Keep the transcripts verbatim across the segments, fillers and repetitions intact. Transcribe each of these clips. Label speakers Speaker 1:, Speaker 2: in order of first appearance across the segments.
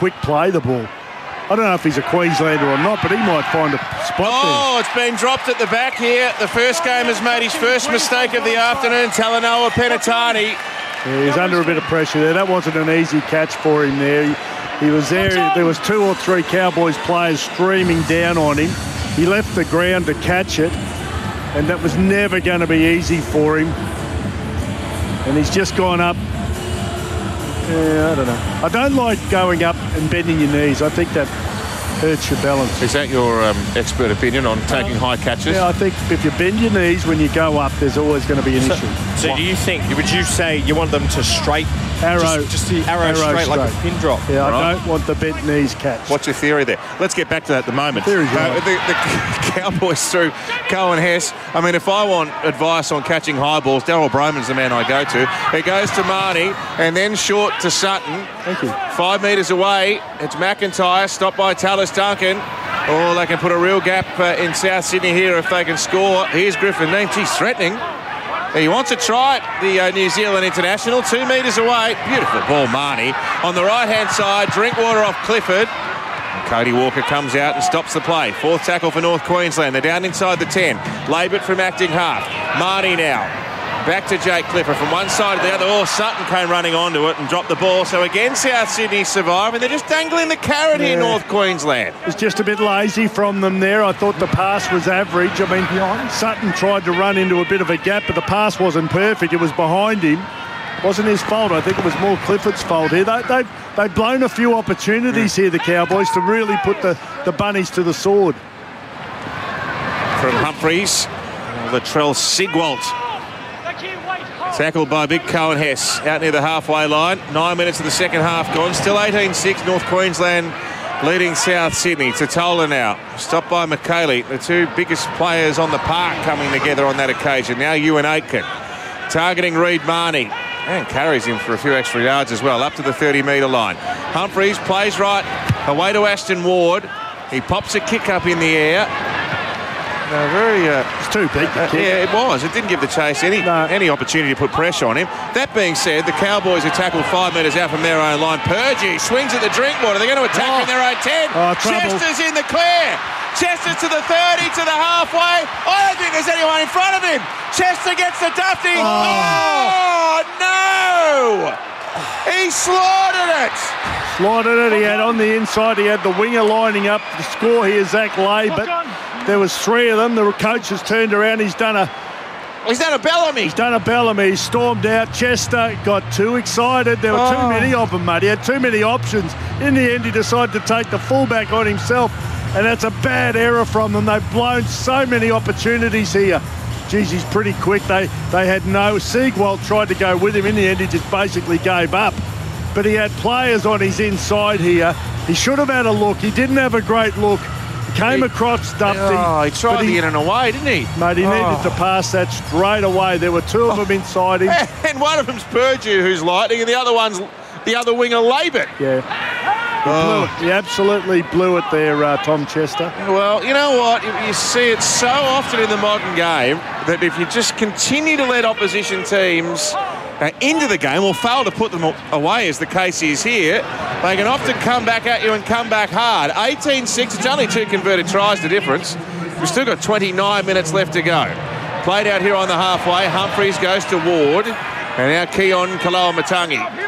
Speaker 1: quick play, the ball. I don't know if he's a Queenslander or not, but he might find a spot
Speaker 2: oh,
Speaker 1: there.
Speaker 2: Oh, it's been dropped at the back here. The first game has made his first mistake of the afternoon. Talanoa Penatani.
Speaker 1: Yeah, he's under a bit of pressure there. That wasn't an easy catch for him there. He, he was there. There was two or three Cowboys players streaming down on him. He left the ground to catch it, and that was never going to be easy for him. And he's just gone up. Yeah, I don't know. I don't like going up and bending your knees. I think that hurts your balance.
Speaker 2: Is that your um, expert opinion on taking uh, high catches?
Speaker 1: Yeah, I think if you bend your knees when you go up, there's always going to be an
Speaker 3: so,
Speaker 1: issue.
Speaker 3: So what? Do you think, would you say you want them to straight,
Speaker 1: arrow,
Speaker 3: just, just the arrow, arrow straight, straight like a pin drop?
Speaker 1: Yeah,
Speaker 2: right.
Speaker 1: I don't want the bent knees catch.
Speaker 2: What's your theory there? Let's get back to that at the moment.
Speaker 1: Uh,
Speaker 2: right. the, the Cowboys through Cohen Hess. I mean, if I want advice on catching high balls, Daryl Broman's the man I go to. It goes to Marnie and then short to Sutton.
Speaker 1: Thank you.
Speaker 2: Five metres away, it's McIntyre, stopped by Tallis Duncan. Oh, they can put a real gap uh, in South Sydney here if they can score. Here's Griffin Neame. He's threatening. He wants to try it, the uh, New Zealand international. Two metres away. Beautiful ball, Marnie. On the right-hand side, Drinkwater off Clifford. And Cody Walker comes out and stops the play. Fourth tackle for North Queensland. They're down inside the ten. Labert from acting half. Marnie now. Back to Jake Clifford from one side to the other. Oh, Sutton came running onto it and dropped the ball. So again, South Sydney survive, and they're just dangling the carrot yeah. here, North Queensland.
Speaker 1: It's just a bit lazy from them there. I thought the pass was average. I mean, Sutton tried to run into a bit of a gap, but the pass wasn't perfect. It was behind him. It wasn't his fault. I think it was more Clifford's fault here. They, they've, they've blown a few opportunities here, the Cowboys, to really put the, the bunnies to the sword.
Speaker 2: From Humphreys, Latrell Sigwalt. Tackled by big Cohen Hess out near the halfway line. Nine minutes of the second half gone. Still eighteen six. North Queensland leading South Sydney. Tatola now. Stopped by McKaylee. The two biggest players on the park coming together on that occasion. Now Ewan Aitken. Targeting Reed Marnie. And carries him for a few extra yards as well. Up to the thirty metre line. Humphreys plays right. Away to Ashton Ward. He pops a kick up in the air. Uh, very, uh,
Speaker 1: it's too big.
Speaker 2: Uh, yeah, it was. It didn't give the Chase any no. any opportunity to put pressure on him. That being said, the Cowboys are tackled five metres out from their own line. Purgey swings at the Drinkwater. They're going to attack
Speaker 1: oh.
Speaker 2: from their own ten.
Speaker 1: Oh,
Speaker 2: Chester's in the clear. Chester's to the thirty, to the halfway. I don't think there's anyone in front of him. Chester gets the Duffy. Oh, oh no! He slaughtered it.
Speaker 1: Slaughtered it. He had on the inside. He had the winger lining up to score here, Zach Lay, but there was three of them. The coach has turned around. He's done a...
Speaker 2: He's done a Bellamy.
Speaker 1: He's done a Bellamy. He stormed out. Chester got too excited. There were oh. too many of them, mate. He had too many options. In the end, he decided to take the fullback on himself, and that's a bad error from them. They've blown so many opportunities here. Geez, he's pretty quick. They they had no... Siegwald tried to go with him. In the end, he just basically gave up. But he had players on his inside here. He should have had a look. He didn't have a great look. Came
Speaker 2: he,
Speaker 1: across Duffy.
Speaker 2: Oh, he tried to get in away, didn't he?
Speaker 1: Mate, he
Speaker 2: oh.
Speaker 1: needed to pass that straight away. There were two of them inside him.
Speaker 2: And one of them's Purdue, who's lightning, and the other one's the other winger, Labert.
Speaker 1: Yeah. He, oh. blew it. He absolutely blew it there, uh, Tom Chester.
Speaker 2: Well, you know what? You see it so often in the modern game that if you just continue to let opposition teams uh, into the game or fail to put them away, as the case is here, they can often come back at you and come back hard. eighteen six, it's only two converted tries, the difference. We've still got twenty-nine minutes left to go. Played out here on the halfway. Humphreys goes to Ward. And now Keon Kaloa-Matangi.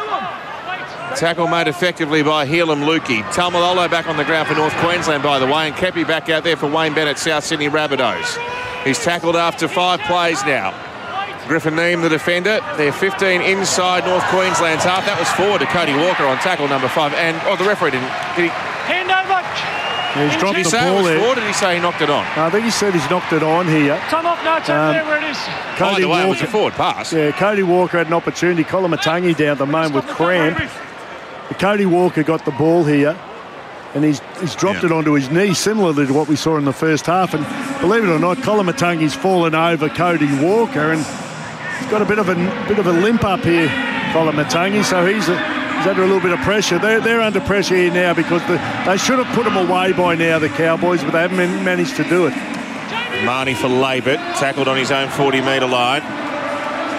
Speaker 2: Tackle made effectively by Helam Lukey. Talmalolo back on the ground for North Queensland, by the way, and Kepi back out there for Wayne Bennett, South Sydney Rabbitohs. He's tackled after five plays now. Griffin Neame, the defender. They're fifteen inside North Queensland's half. That was forward to Cody Walker on tackle number five. And, oh, the referee didn't... Did he...
Speaker 4: Hand over.
Speaker 1: Yeah, he's dropped
Speaker 2: did he
Speaker 1: the
Speaker 2: say
Speaker 1: ball
Speaker 2: it was
Speaker 1: there.
Speaker 2: forward, or did he say he knocked it on?
Speaker 1: No, I think he said he's knocked it on here.
Speaker 4: Time off, no, it's
Speaker 1: um,
Speaker 4: over there where it is.
Speaker 2: By the way, Walker, it was a forward pass.
Speaker 1: Yeah, Cody Walker had an opportunity. Kaloa-Matangi down the moment with cramp. But Cody Walker got the ball here, and he's he's dropped yeah. it onto his knee, similarly to what we saw in the first half. And believe it or not, Kaloa-Matangi's fallen over Cody Walker, and he's got a bit of a bit of a limp up here, Kaloa-Matangi. So he's a, he's under a little bit of pressure. They're they're under pressure here now because the, they should have put him away by now, the Cowboys, but they haven't managed to do it.
Speaker 2: Marnie for Labert, tackled on his own forty metre line.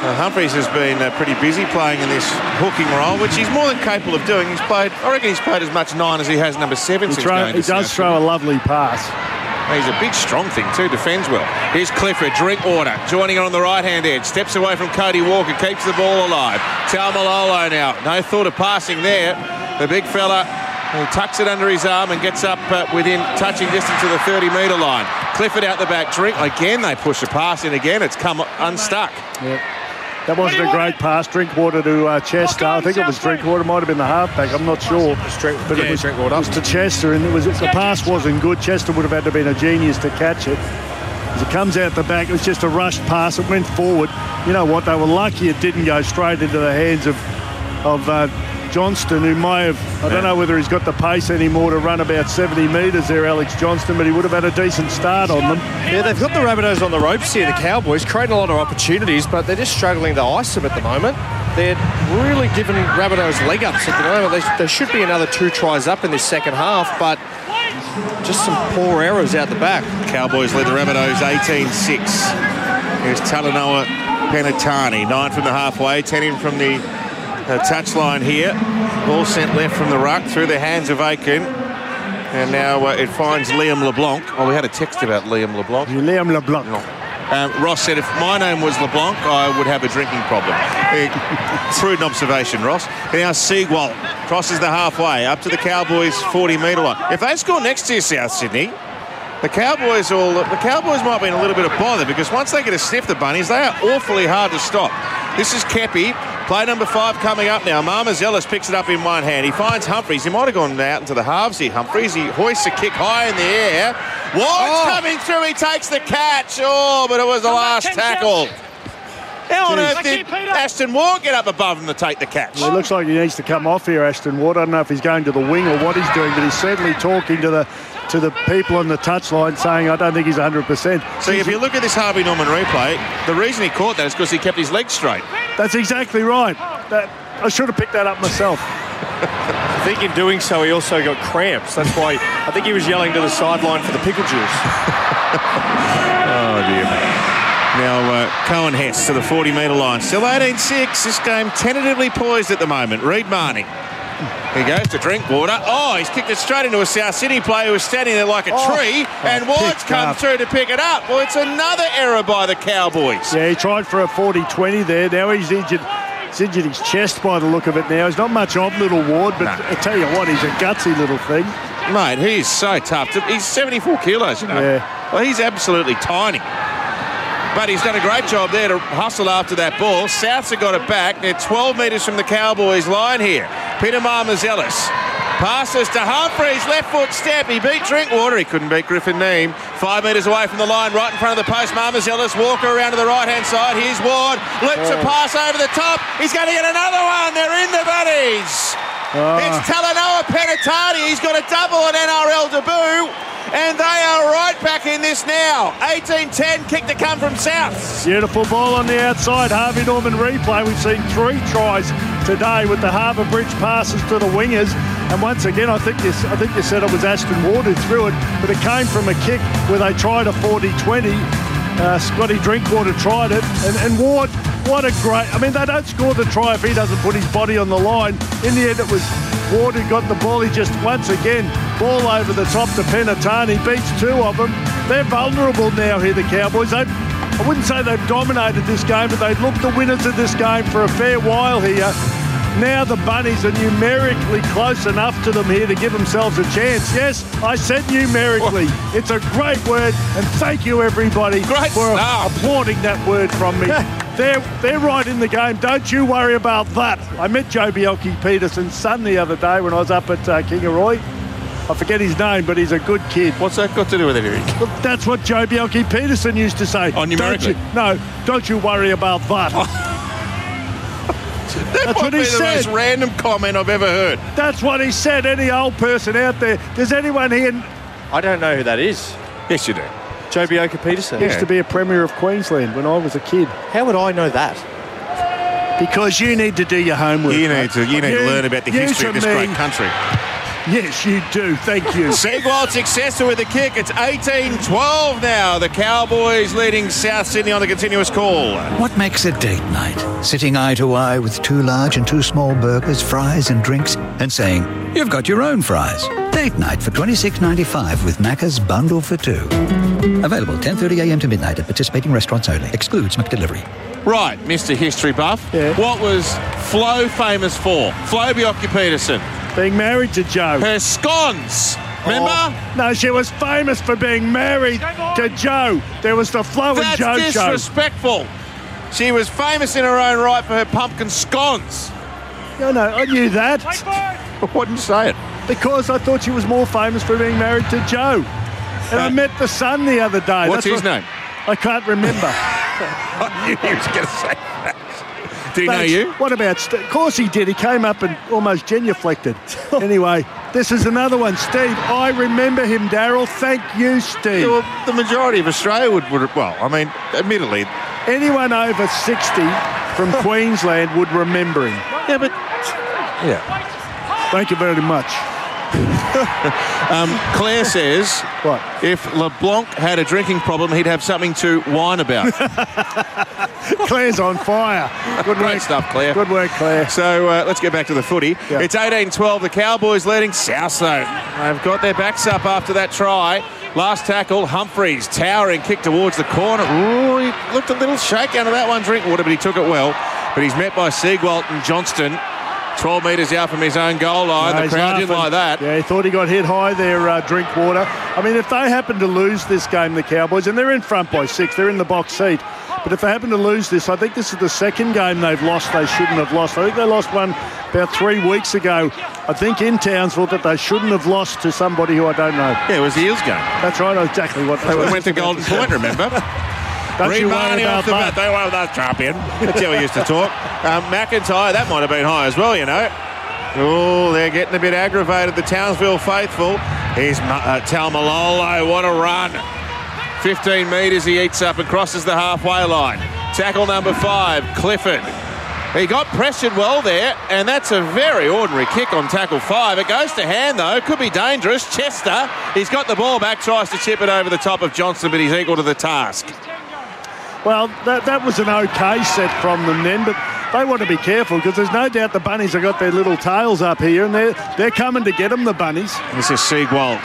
Speaker 2: Uh, Humphreys has been uh, pretty busy playing in this hooking role, which he's more than capable of doing. He's played, I reckon he's played as much nine as he has number seven
Speaker 1: He,
Speaker 2: since
Speaker 1: throw,
Speaker 2: going
Speaker 1: he
Speaker 2: to
Speaker 1: does
Speaker 2: South
Speaker 1: throw a lovely pass.
Speaker 2: He's a big, strong thing too, defends well. Here's Clifford, Drinkwater, joining it on the right-hand edge. Steps away from Cody Walker, keeps the ball alive. Taumalolo now, no thought of passing there. The big fella, he tucks it under his arm and gets up uh, within touching distance of the thirty metre line. Clifford out the back, Drink, again they push a pass in again, it's come unstuck.
Speaker 1: Yep. That wasn't a great pass. Drinkwater to uh, Chester. I think it was Drinkwater. Might have been the halfback. I'm not sure.
Speaker 3: Drink,
Speaker 1: but
Speaker 3: yeah,
Speaker 1: it was,
Speaker 3: Drinkwater.
Speaker 1: it was to Chester, and it was the pass wasn't good. Chester would have had to have been a genius to catch it. As it comes out the back, it was just a rushed pass. It went forward. You know what? They were lucky it didn't go straight into the hands of of uh, Johnston, who may have, I don't know whether he's got the pace anymore to run about seventy metres there, Alex Johnston, but he would have had a decent start on them.
Speaker 3: Yeah, they've got the Rabbitohs on the ropes here, the Cowboys, creating a lot of opportunities, but they're just struggling to ice them at the moment. They're really giving Rabbitohs leg ups at the moment. They, they should be another two tries up in this second half, but just some poor errors out the back.
Speaker 2: Cowboys led the Rabbitohs eighteen six. Here's Talanoa Penatani, nine from the halfway, ten in from the uh, touchline here. Ball sent left from the ruck through the hands of Aiken. And now uh, it finds Liam LeBlanc. Oh, we had a text about Liam LeBlanc.
Speaker 1: Liam LeBlanc.
Speaker 2: No. Um, Ross said, if my name was LeBlanc, I would have a drinking problem. Uh, prudent observation, Ross. And now Seagwalt crosses the halfway up to the Cowboys' forty metre line. If they score next to you, South Sydney, the Cowboys all the Cowboys might be in a little bit of bother, because once they get a sniff the bunnies, they are awfully hard to stop. This is Kepi. Play number five coming up now. Marmazelis picks it up in one hand. He finds Humphreys. He might have gone out into the halves here, Humphreys. He hoists a kick high in the air. Ward's oh. coming through. He takes the catch. Oh, but it was the last tackle. How on earth did Ashton Ward get up above him to take the catch?
Speaker 1: Well, it looks like he needs to come off here, Ashton Ward. I don't know if he's going to the wing or what he's doing, but he's certainly talking to the to the people on the touchline saying, I don't think he's one hundred percent.
Speaker 2: See, if you look at this Harvey Norman replay, the reason he caught that is because he kept his legs straight.
Speaker 1: That's exactly right. That, I should have picked that up myself.
Speaker 3: I think in doing so, he also got cramps. That's why I think he was yelling to the sideline for the pickle juice.
Speaker 2: Oh, dear. Now, uh, Cohen Hess to the forty metre line. Still eighteen six. This game tentatively poised at the moment. Reid Marnie. He goes to Drinkwater. Oh, he's kicked it straight into a South Sydney player who was standing there like a
Speaker 1: oh,
Speaker 2: tree, and Ward's come up. through to pick it up. Well, it's another error by the Cowboys.
Speaker 1: Yeah, he tried for a forty twenty there. Now he's injured. He's injured his chest by the look of it now. He's not much of little Ward, but no. I tell you what, he's a gutsy little thing.
Speaker 2: Mate, he's so tough. To, he's seventy-four kilos, you know.
Speaker 1: Yeah.
Speaker 2: Well, he's absolutely tiny. But he's done a great job there to hustle after that ball. Souths have got it back. They're twelve metres from the Cowboys' line here. Peter Marmazelis passes to Humphreys, left foot step. He beat Drinkwater. He couldn't beat Griffin Neame. Five metres away from the line, right in front of the post. Marmazelis, Walker around to the right-hand side. Here's Ward. Lips oh. a pass over the top. He's going to get another one. They're in the buddies. Oh. It's Talanoa Penatani. He's got a double an N R L debut. And they are right back in this now. eighteen ten, kick to come from South.
Speaker 1: Beautiful ball on the outside. Harvey Norman replay. We've seen three tries today with the Harbour Bridge passes to the wingers. And once again, I think this, I think you said it was Ashton Ward who threw it, but it came from a kick where they tried a forty twenty. Uh, Scotty Drinkwater tried it, and, and Ward, what a great... I mean, they don't score the try if he doesn't put his body on the line. In the end, it was Ward who got the ball. He just, once again, ball over the top to Penatani, beats two of them. They're vulnerable now here, the Cowboys. They, I wouldn't say they've dominated this game, but they've looked the winners of this game for a fair while here. Now the Bunnies are numerically close enough to them here to give themselves a chance. Yes, I said numerically. What? It's a great word, and thank you, everybody,
Speaker 2: great
Speaker 1: for
Speaker 2: stuff.
Speaker 1: applauding that word from me. they're, they're right in the game. Don't you worry about that. I met Joe Bielke-Peterson's son the other day when I was up at uh, Kingaroy. I forget his name, but he's a good kid.
Speaker 2: What's that got to do with anything?
Speaker 1: Well, that's what Joe Bielke-Peterson used to say.
Speaker 2: Oh, numerically?
Speaker 1: Don't you, no, don't you worry about that.
Speaker 2: Oh. That
Speaker 1: That's
Speaker 2: might
Speaker 1: what he
Speaker 2: be
Speaker 1: said.
Speaker 2: the most random comment I've ever heard.
Speaker 1: That's what he said. Any old person out there. Does anyone here...
Speaker 3: I don't know who that is.
Speaker 2: Yes, you do.
Speaker 3: Joe Bielke-Peterson.
Speaker 1: He used to be a Premier of Queensland when I was a kid.
Speaker 3: How would I know that?
Speaker 1: Because you need to do your homework.
Speaker 2: You need to, you need you, to learn about the history of this
Speaker 1: me,
Speaker 2: great country.
Speaker 1: Yes, you do. Thank you.
Speaker 2: Siegwald successful with the kick. It's eighteen twelve now. The Cowboys leading South Sydney on the continuous call.
Speaker 4: What makes a date night? Sitting eye to eye with two large and two small burgers, fries and drinks, and saying, you've got your own fries. Date night for twenty-six ninety-five with Macca's Bundle for Two. Available ten thirty a m to midnight at participating restaurants only. Excludes McDelivery.
Speaker 2: Right, Mister History Buff.
Speaker 1: Yeah.
Speaker 2: What was Flo famous for? Flo Bjork-Peterson.
Speaker 1: Being married to Joe.
Speaker 2: Her scones. Remember?
Speaker 1: Oh, no, she was famous for being married to Joe. There was the Flo and
Speaker 2: That's
Speaker 1: Joe show.
Speaker 2: disrespectful. She was famous in her own right for her pumpkin scones.
Speaker 1: No, no, I knew that.
Speaker 2: Why didn't you say it?
Speaker 1: Because I thought she was more famous for being married to Joe. And uh, I met the son the other day.
Speaker 2: What's
Speaker 1: That's
Speaker 2: his
Speaker 1: what,
Speaker 2: name?
Speaker 1: I can't remember.
Speaker 2: I knew he was going to say that. Did he know
Speaker 1: Thanks.
Speaker 2: you?
Speaker 1: What about Steve? Of course he did. He came up and almost genuflected. Anyway, this is another one. Steve, I remember him, Daryl. Thank you, Steve.
Speaker 2: Well, the majority of Australia would, would, well, I mean, admittedly.
Speaker 1: Anyone over sixty from Queensland would remember him.
Speaker 2: Yeah, but... Yeah.
Speaker 1: Thank you very much.
Speaker 2: um, Claire says,
Speaker 1: what?
Speaker 2: If LeBlanc had a drinking problem, he'd have something to whine about.
Speaker 1: Claire's on fire. Good
Speaker 2: Great
Speaker 1: work.
Speaker 2: stuff, Claire.
Speaker 1: Good work, Claire.
Speaker 2: So uh, let's get back to the footy.
Speaker 1: Yeah.
Speaker 2: It's eighteen twelve. The Cowboys leading South, though. They've got their backs up after that try. Last tackle, Humphreys, towering kick towards the corner. Ooh, he looked a little shaky out of that one, Drinkwater, but he took it well. But he's met by Siegwald and Johnston. twelve metres out from his own goal line.
Speaker 1: No,
Speaker 2: the crowd
Speaker 1: laughing.
Speaker 2: didn't like that.
Speaker 1: Yeah, he thought he got hit high there, uh, Drinkwater. I mean, if they happen to lose this game, the Cowboys, and they're in front by six, they're in the box seat. But if they happen to lose this, I think this is the second game they've lost they shouldn't have lost. I think they lost one about three weeks ago, I think in Townsville, that they shouldn't have lost to somebody who I don't know.
Speaker 2: Yeah, it was the Eels game.
Speaker 1: That's right, exactly what
Speaker 2: They went to Golden Point, remember?
Speaker 1: Don't
Speaker 2: Reed
Speaker 1: you worry
Speaker 2: Marnie
Speaker 1: about
Speaker 2: off the
Speaker 1: that.
Speaker 2: bat. Don't worry about that, champion. That's how we used to talk. Um, McIntyre, that might have been high as well, you know. Oh, they're getting a bit aggravated, the Townsville faithful. Here's uh, Taumalolo, what a run. fifteen metres he eats up and crosses the halfway line. Tackle number five, Clifford. He got pressured well there, and that's a very ordinary kick on tackle five. It goes to hand, though. Could be dangerous. Chester, he's got the ball back, tries to chip it over the top of Johnson, but he's equal to the task.
Speaker 1: Well, that, that was an okay set from them then, but they want to be careful because there's no doubt the Bunnies have got their little tails up here and they're, they're coming to get them, the Bunnies.
Speaker 2: This is Siegwald.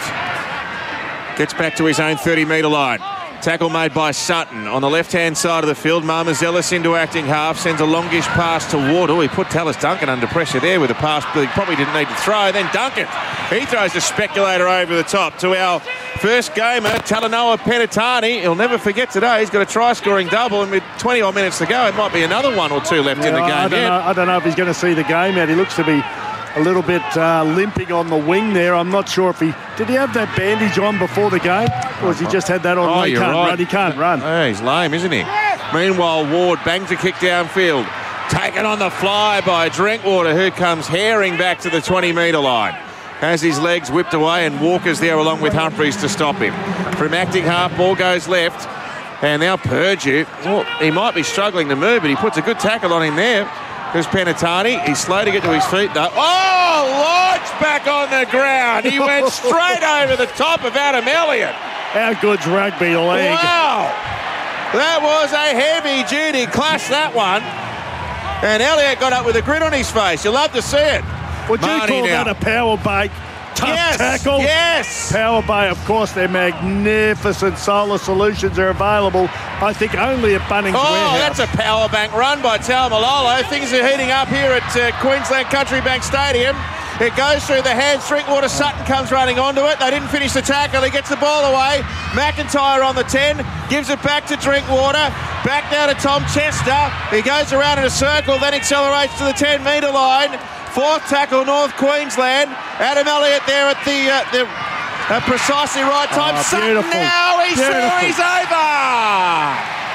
Speaker 2: Gets back to his own thirty metre line. Tackle made by Sutton on the left-hand side of the field. Marmazelis into acting half, sends a longish pass to Wardle. He put Tallis Duncan under pressure there with a pass that he probably didn't need to throw. Then Duncan, he throws the speculator over the top to our first gamer, Talanoa Penatani. He'll never forget today. He's got a try-scoring double, and with twenty-odd minutes to go, it might be another one or two left
Speaker 1: Yeah,
Speaker 2: in the game.
Speaker 1: I don't,
Speaker 2: yeah.
Speaker 1: know, I don't know if he's going to see the game out. He looks to be a little bit uh, limping on the wing there. I'm not sure if he... Did he have that bandage on before the game? Or has he just had that on?
Speaker 2: Oh,
Speaker 1: he
Speaker 2: you're
Speaker 1: can't
Speaker 2: right.
Speaker 1: run. He can't run.
Speaker 2: Oh, he's lame, isn't he? Meanwhile, Ward bangs a kick downfield. Taken on the fly by Drinkwater, who comes herring back to the twenty metre line. Has his legs whipped away, and Walker's there along with Humphreys to stop him. From acting half, ball goes left. And now Purdue, well, he might be struggling to move, but he puts a good tackle on him there. There's Penatani. He's slow to get to his feet, though. Oh, Lodge back on the ground. He went straight over the top of Adam Elliott.
Speaker 1: How good's rugby league?
Speaker 2: Wow. That was a heavy-duty clash, that one. And Elliott got up with a grin on his face. You'll love to see it.
Speaker 1: Would you
Speaker 2: Marnie
Speaker 1: call
Speaker 2: now.
Speaker 1: that a power bait? Tough
Speaker 2: Yes,
Speaker 1: tackle.
Speaker 2: yes.
Speaker 1: Power Bay, of course, they're magnificent. Solar solutions are available, I think, only at Bunnings
Speaker 2: Oh,
Speaker 1: Warehouse.
Speaker 2: that's a power bank run by Taumalolo. Things are heating up here at uh, Queensland Country Bank Stadium. It goes through the hands. Drinkwater Sutton comes running onto it. They didn't finish the tackle. He gets the ball away. McIntyre on the ten. Gives it back to Drinkwater. Back now to Tom Chester. He goes around in a circle, then accelerates to the ten metre line. Fourth tackle, North Queensland. Adam Elliott there at the, uh, the uh, precisely right time.
Speaker 1: Oh,
Speaker 2: Sutton
Speaker 1: beautiful.
Speaker 2: now. He's
Speaker 1: Beautiful.
Speaker 2: through. He's over.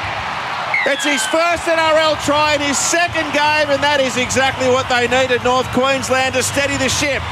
Speaker 2: It's his first N R L try in his second game, and that is exactly what they needed, North Queensland, to steady the ship.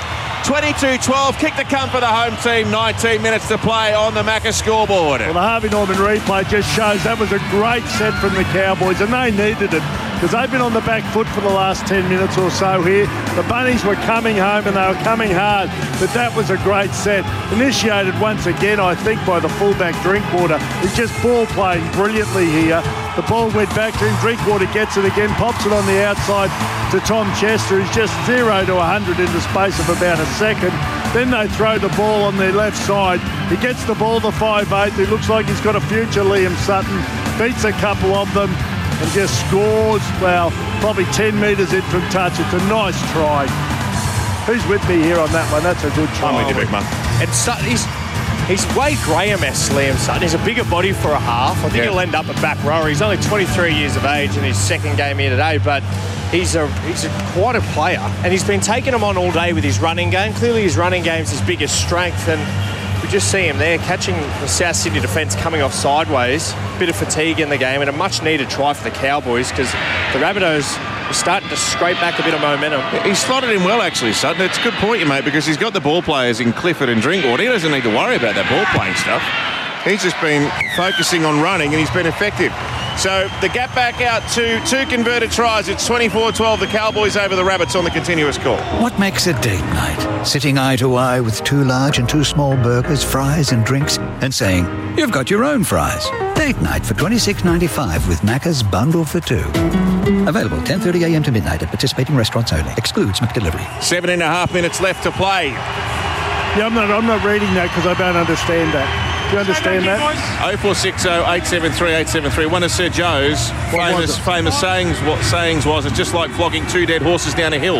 Speaker 2: twenty-two twelve. Kick to come for the home team. nineteen minutes to play on the Macca scoreboard.
Speaker 1: Well, the Harvey Norman replay just shows that was a great set from the Cowboys, and they needed it because they've been on the back foot for the last ten minutes or so here. The Bunnies were coming home and they were coming hard, but that was a great set. Initiated once again, I think, by the fullback Drinkwater. He's just ball playing brilliantly here. The ball went back to him. Drinkwater gets it again, pops it on the outside to Tom Chester, who's just zero to one hundred in the space of about a second. Then they throw the ball on their left side. He gets the ball to five eight. It looks like he's got a future, Liam Sutton. Beats a couple of them and just scores, well, probably ten metres in from touch. It's a nice try. Who's with me here on that one? That's a good try.
Speaker 2: I'm with you, big man.
Speaker 3: And Sutton, he's, he's Wade Graham-esque, Liam Sutton. He's a bigger body for a half. I think
Speaker 2: Yeah.
Speaker 3: he'll end up at back rower. He's only twenty-three years of age in his second game here today, but he's a he's a, quite a player. And he's been taking him on all day with his running game. Clearly his running game's his biggest strength, and we just see him there catching the South Sydney defence coming off sideways. Bit of fatigue in the game and a much-needed try for the Cowboys because the Rabbitohs are starting to scrape back a bit of momentum.
Speaker 2: He slotted in well, actually, Sutton. It's a good point you make because he's got the ball players in Clifford and Drinkwater. He doesn't need to worry about that ball playing stuff. He's just been focusing on running and he's been effective. So the gap back out to two converted tries. It's twenty-four twelve. The Cowboys over the Rabbits on the continuous call.
Speaker 4: What makes a date night? Sitting eye to eye with two large and two small burgers, fries and drinks, and saying, you've got your own fries. Date night for twenty-six ninety-five with Macca's bundle for two. Available ten thirty a m to midnight at participating restaurants only. Excludes McDelivery.
Speaker 2: Seven and a half minutes left to play.
Speaker 1: Yeah, I'm not, I'm not reading that because I don't understand that. Do you understand that?
Speaker 2: oh four six oh, eight seven three, eight seven three. One of Sir Joe's
Speaker 1: What
Speaker 2: famous
Speaker 1: was it?
Speaker 2: famous sayings what sayings was it's just like flogging two dead horses down a hill.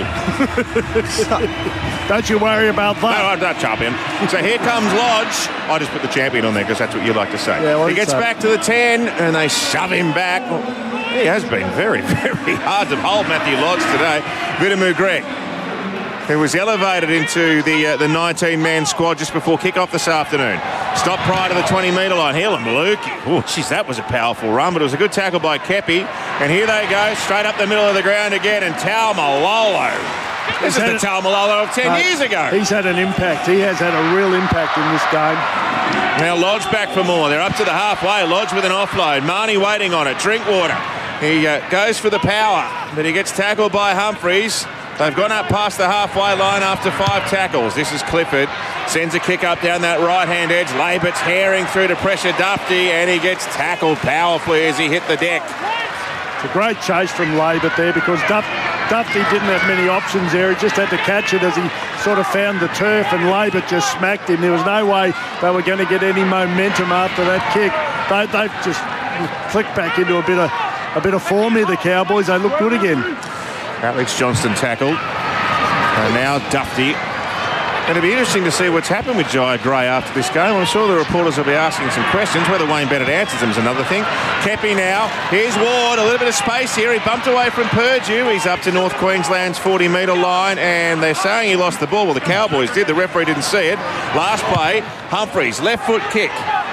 Speaker 1: Don't you worry about
Speaker 2: No,
Speaker 1: that.
Speaker 2: I don't chop him. So here comes Lodge. I just put the champion on there because that's what you like to say.
Speaker 1: Yeah, well,
Speaker 2: he gets
Speaker 1: so.
Speaker 2: back to the ten and they shove him back. Well, he has been very, very hard to hold, Matthew Lodge, today. Vitamu Greg, who was elevated into the uh, the nineteen-man squad just before kick-off this afternoon. Stop prior to the twenty-metre line. Helam Luki. Oh, jeez, that was a powerful run, but it was a good tackle by Kepi. And here they go, straight up the middle of the ground again, and Taumalolo. This is
Speaker 1: He's
Speaker 2: the
Speaker 1: had a-
Speaker 2: Taumalolo of ten
Speaker 1: Uh,
Speaker 2: years ago.
Speaker 1: He's had an impact. He has had a real impact in this game.
Speaker 2: Now Lodge back for more. They're up to the halfway. Lodge with an offload. Marnie waiting on it. Drinkwater. He uh, goes for the power, but he gets tackled by Humphreys. They've gone up past the halfway line after five tackles. This is Clifford. Sends a kick up down that right-hand edge. Labert's herring through to pressure Dufty, and he gets tackled powerfully as he hit the deck.
Speaker 1: It's a great chase from Labert there because Duff, Dufty didn't have many options there. He just had to catch it as he sort of found the turf, and Labert just smacked him. There was no way they were going to get any momentum after that kick. They, they've just clicked back into a bit of a bit of form here, the Cowboys. They look good again.
Speaker 2: Alex Johnston tackled. And now Dufty. And it'll be interesting to see what's happened with Jai Gray after this game. I'm sure the reporters will be asking some questions. Whether Wayne Bennett answers them is another thing. Kepi now. Here's Ward. A little bit of space here. He bumped away from Purdue. He's up to North Queensland's forty-metre line, and they're saying he lost the ball. Well, the Cowboys did. The referee didn't see it. Last play, Humphreys, left foot kick.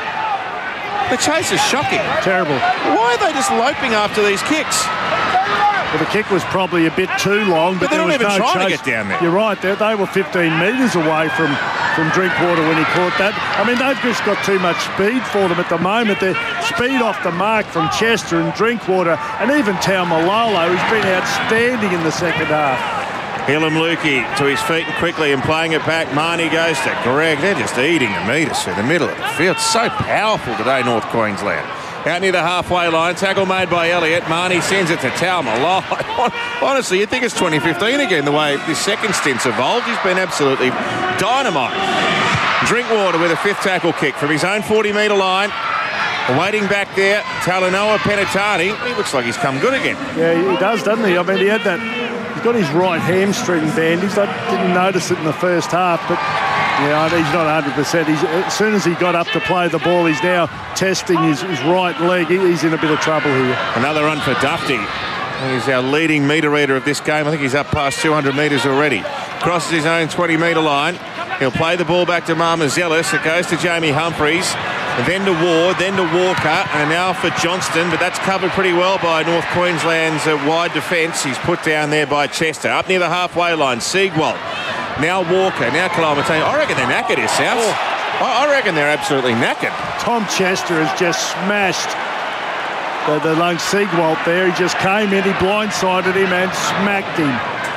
Speaker 2: The chase is shocking.
Speaker 1: Terrible.
Speaker 2: Why are they just loping after these kicks?
Speaker 1: Well, the kick was probably a bit too long, but,
Speaker 2: But they're
Speaker 1: there
Speaker 2: not
Speaker 1: was
Speaker 2: even
Speaker 1: no
Speaker 2: trying to
Speaker 1: chase.
Speaker 2: get down there.
Speaker 1: You're right. They, they were fifteen metres away from, from Drinkwater when he caught that. I mean, they've just got too much speed for them at the moment. They're speed off the mark from Chester and Drinkwater, and even Taumalolo, who's been outstanding in the second half.
Speaker 2: Hilam Lukey to his feet and quickly and playing it back. Marnie goes to Greg. They're just eating the metres through the middle of the field. So powerful today, North Queensland. Out near the halfway line, tackle made by Elliott. Marnie sends it to Taumalolo. Honestly, you'd think it's twenty fifteen again, the way this second stint's evolved. He's been absolutely dynamite. Drinkwater with a fifth tackle kick from his own forty-metre line. Waiting back there, Talanoa Penatani. He looks like he's come good again.
Speaker 1: Yeah, he does, doesn't he? I mean, he had that. He's got his right hamstring bandaged. I didn't notice it in the first half, but yeah, he's not one hundred percent. He's, as soon as he got up to play the ball, he's now testing his, his right leg. He, he's in a bit of trouble here.
Speaker 2: Another run for Dufty. He's our leading metre reader of this game. I think he's up past two hundred metres already. Crosses his own twenty-metre line. He'll play the ball back to Marmazelis. It goes to Jamie Humphreys. Then to Ward, then to Walker, and now for Johnston, but that's covered pretty well by North Queensland's uh, wide defence. He's put down there by Chester. Up near the halfway line, Siegwald Now Walker, now Koloamatangi. I reckon they're knackered here, South. Oh. I, I reckon they're absolutely knackered.
Speaker 1: Tom Chester has just smashed the, the lung Siegwalt there. He just came in, he blindsided him and smacked him.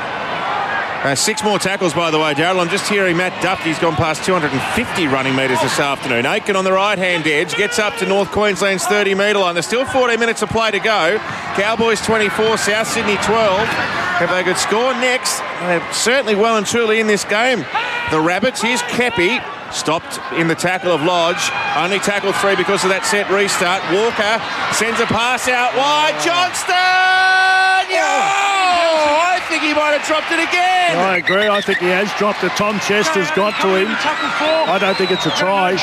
Speaker 2: Uh, six more tackles, by the way, Darryl. I'm just hearing Matt Duffy's gone past two hundred fifty running metres this afternoon. Aitken on the right-hand edge gets up to North Queensland's thirty metre line. There's still fourteen minutes of play to go. Cowboys twenty-four, South Sydney twelve. If they could score next, they're certainly well and truly in this game. The Rabbits, here's Kepi, stopped in the tackle of Lodge. Only tackled three because of that set restart. Walker sends a pass out wide. Johnston! Yeah! I think he might have dropped it again.
Speaker 1: I agree. I think he has dropped it. Tom Chester's got to him. I don't think it's a try.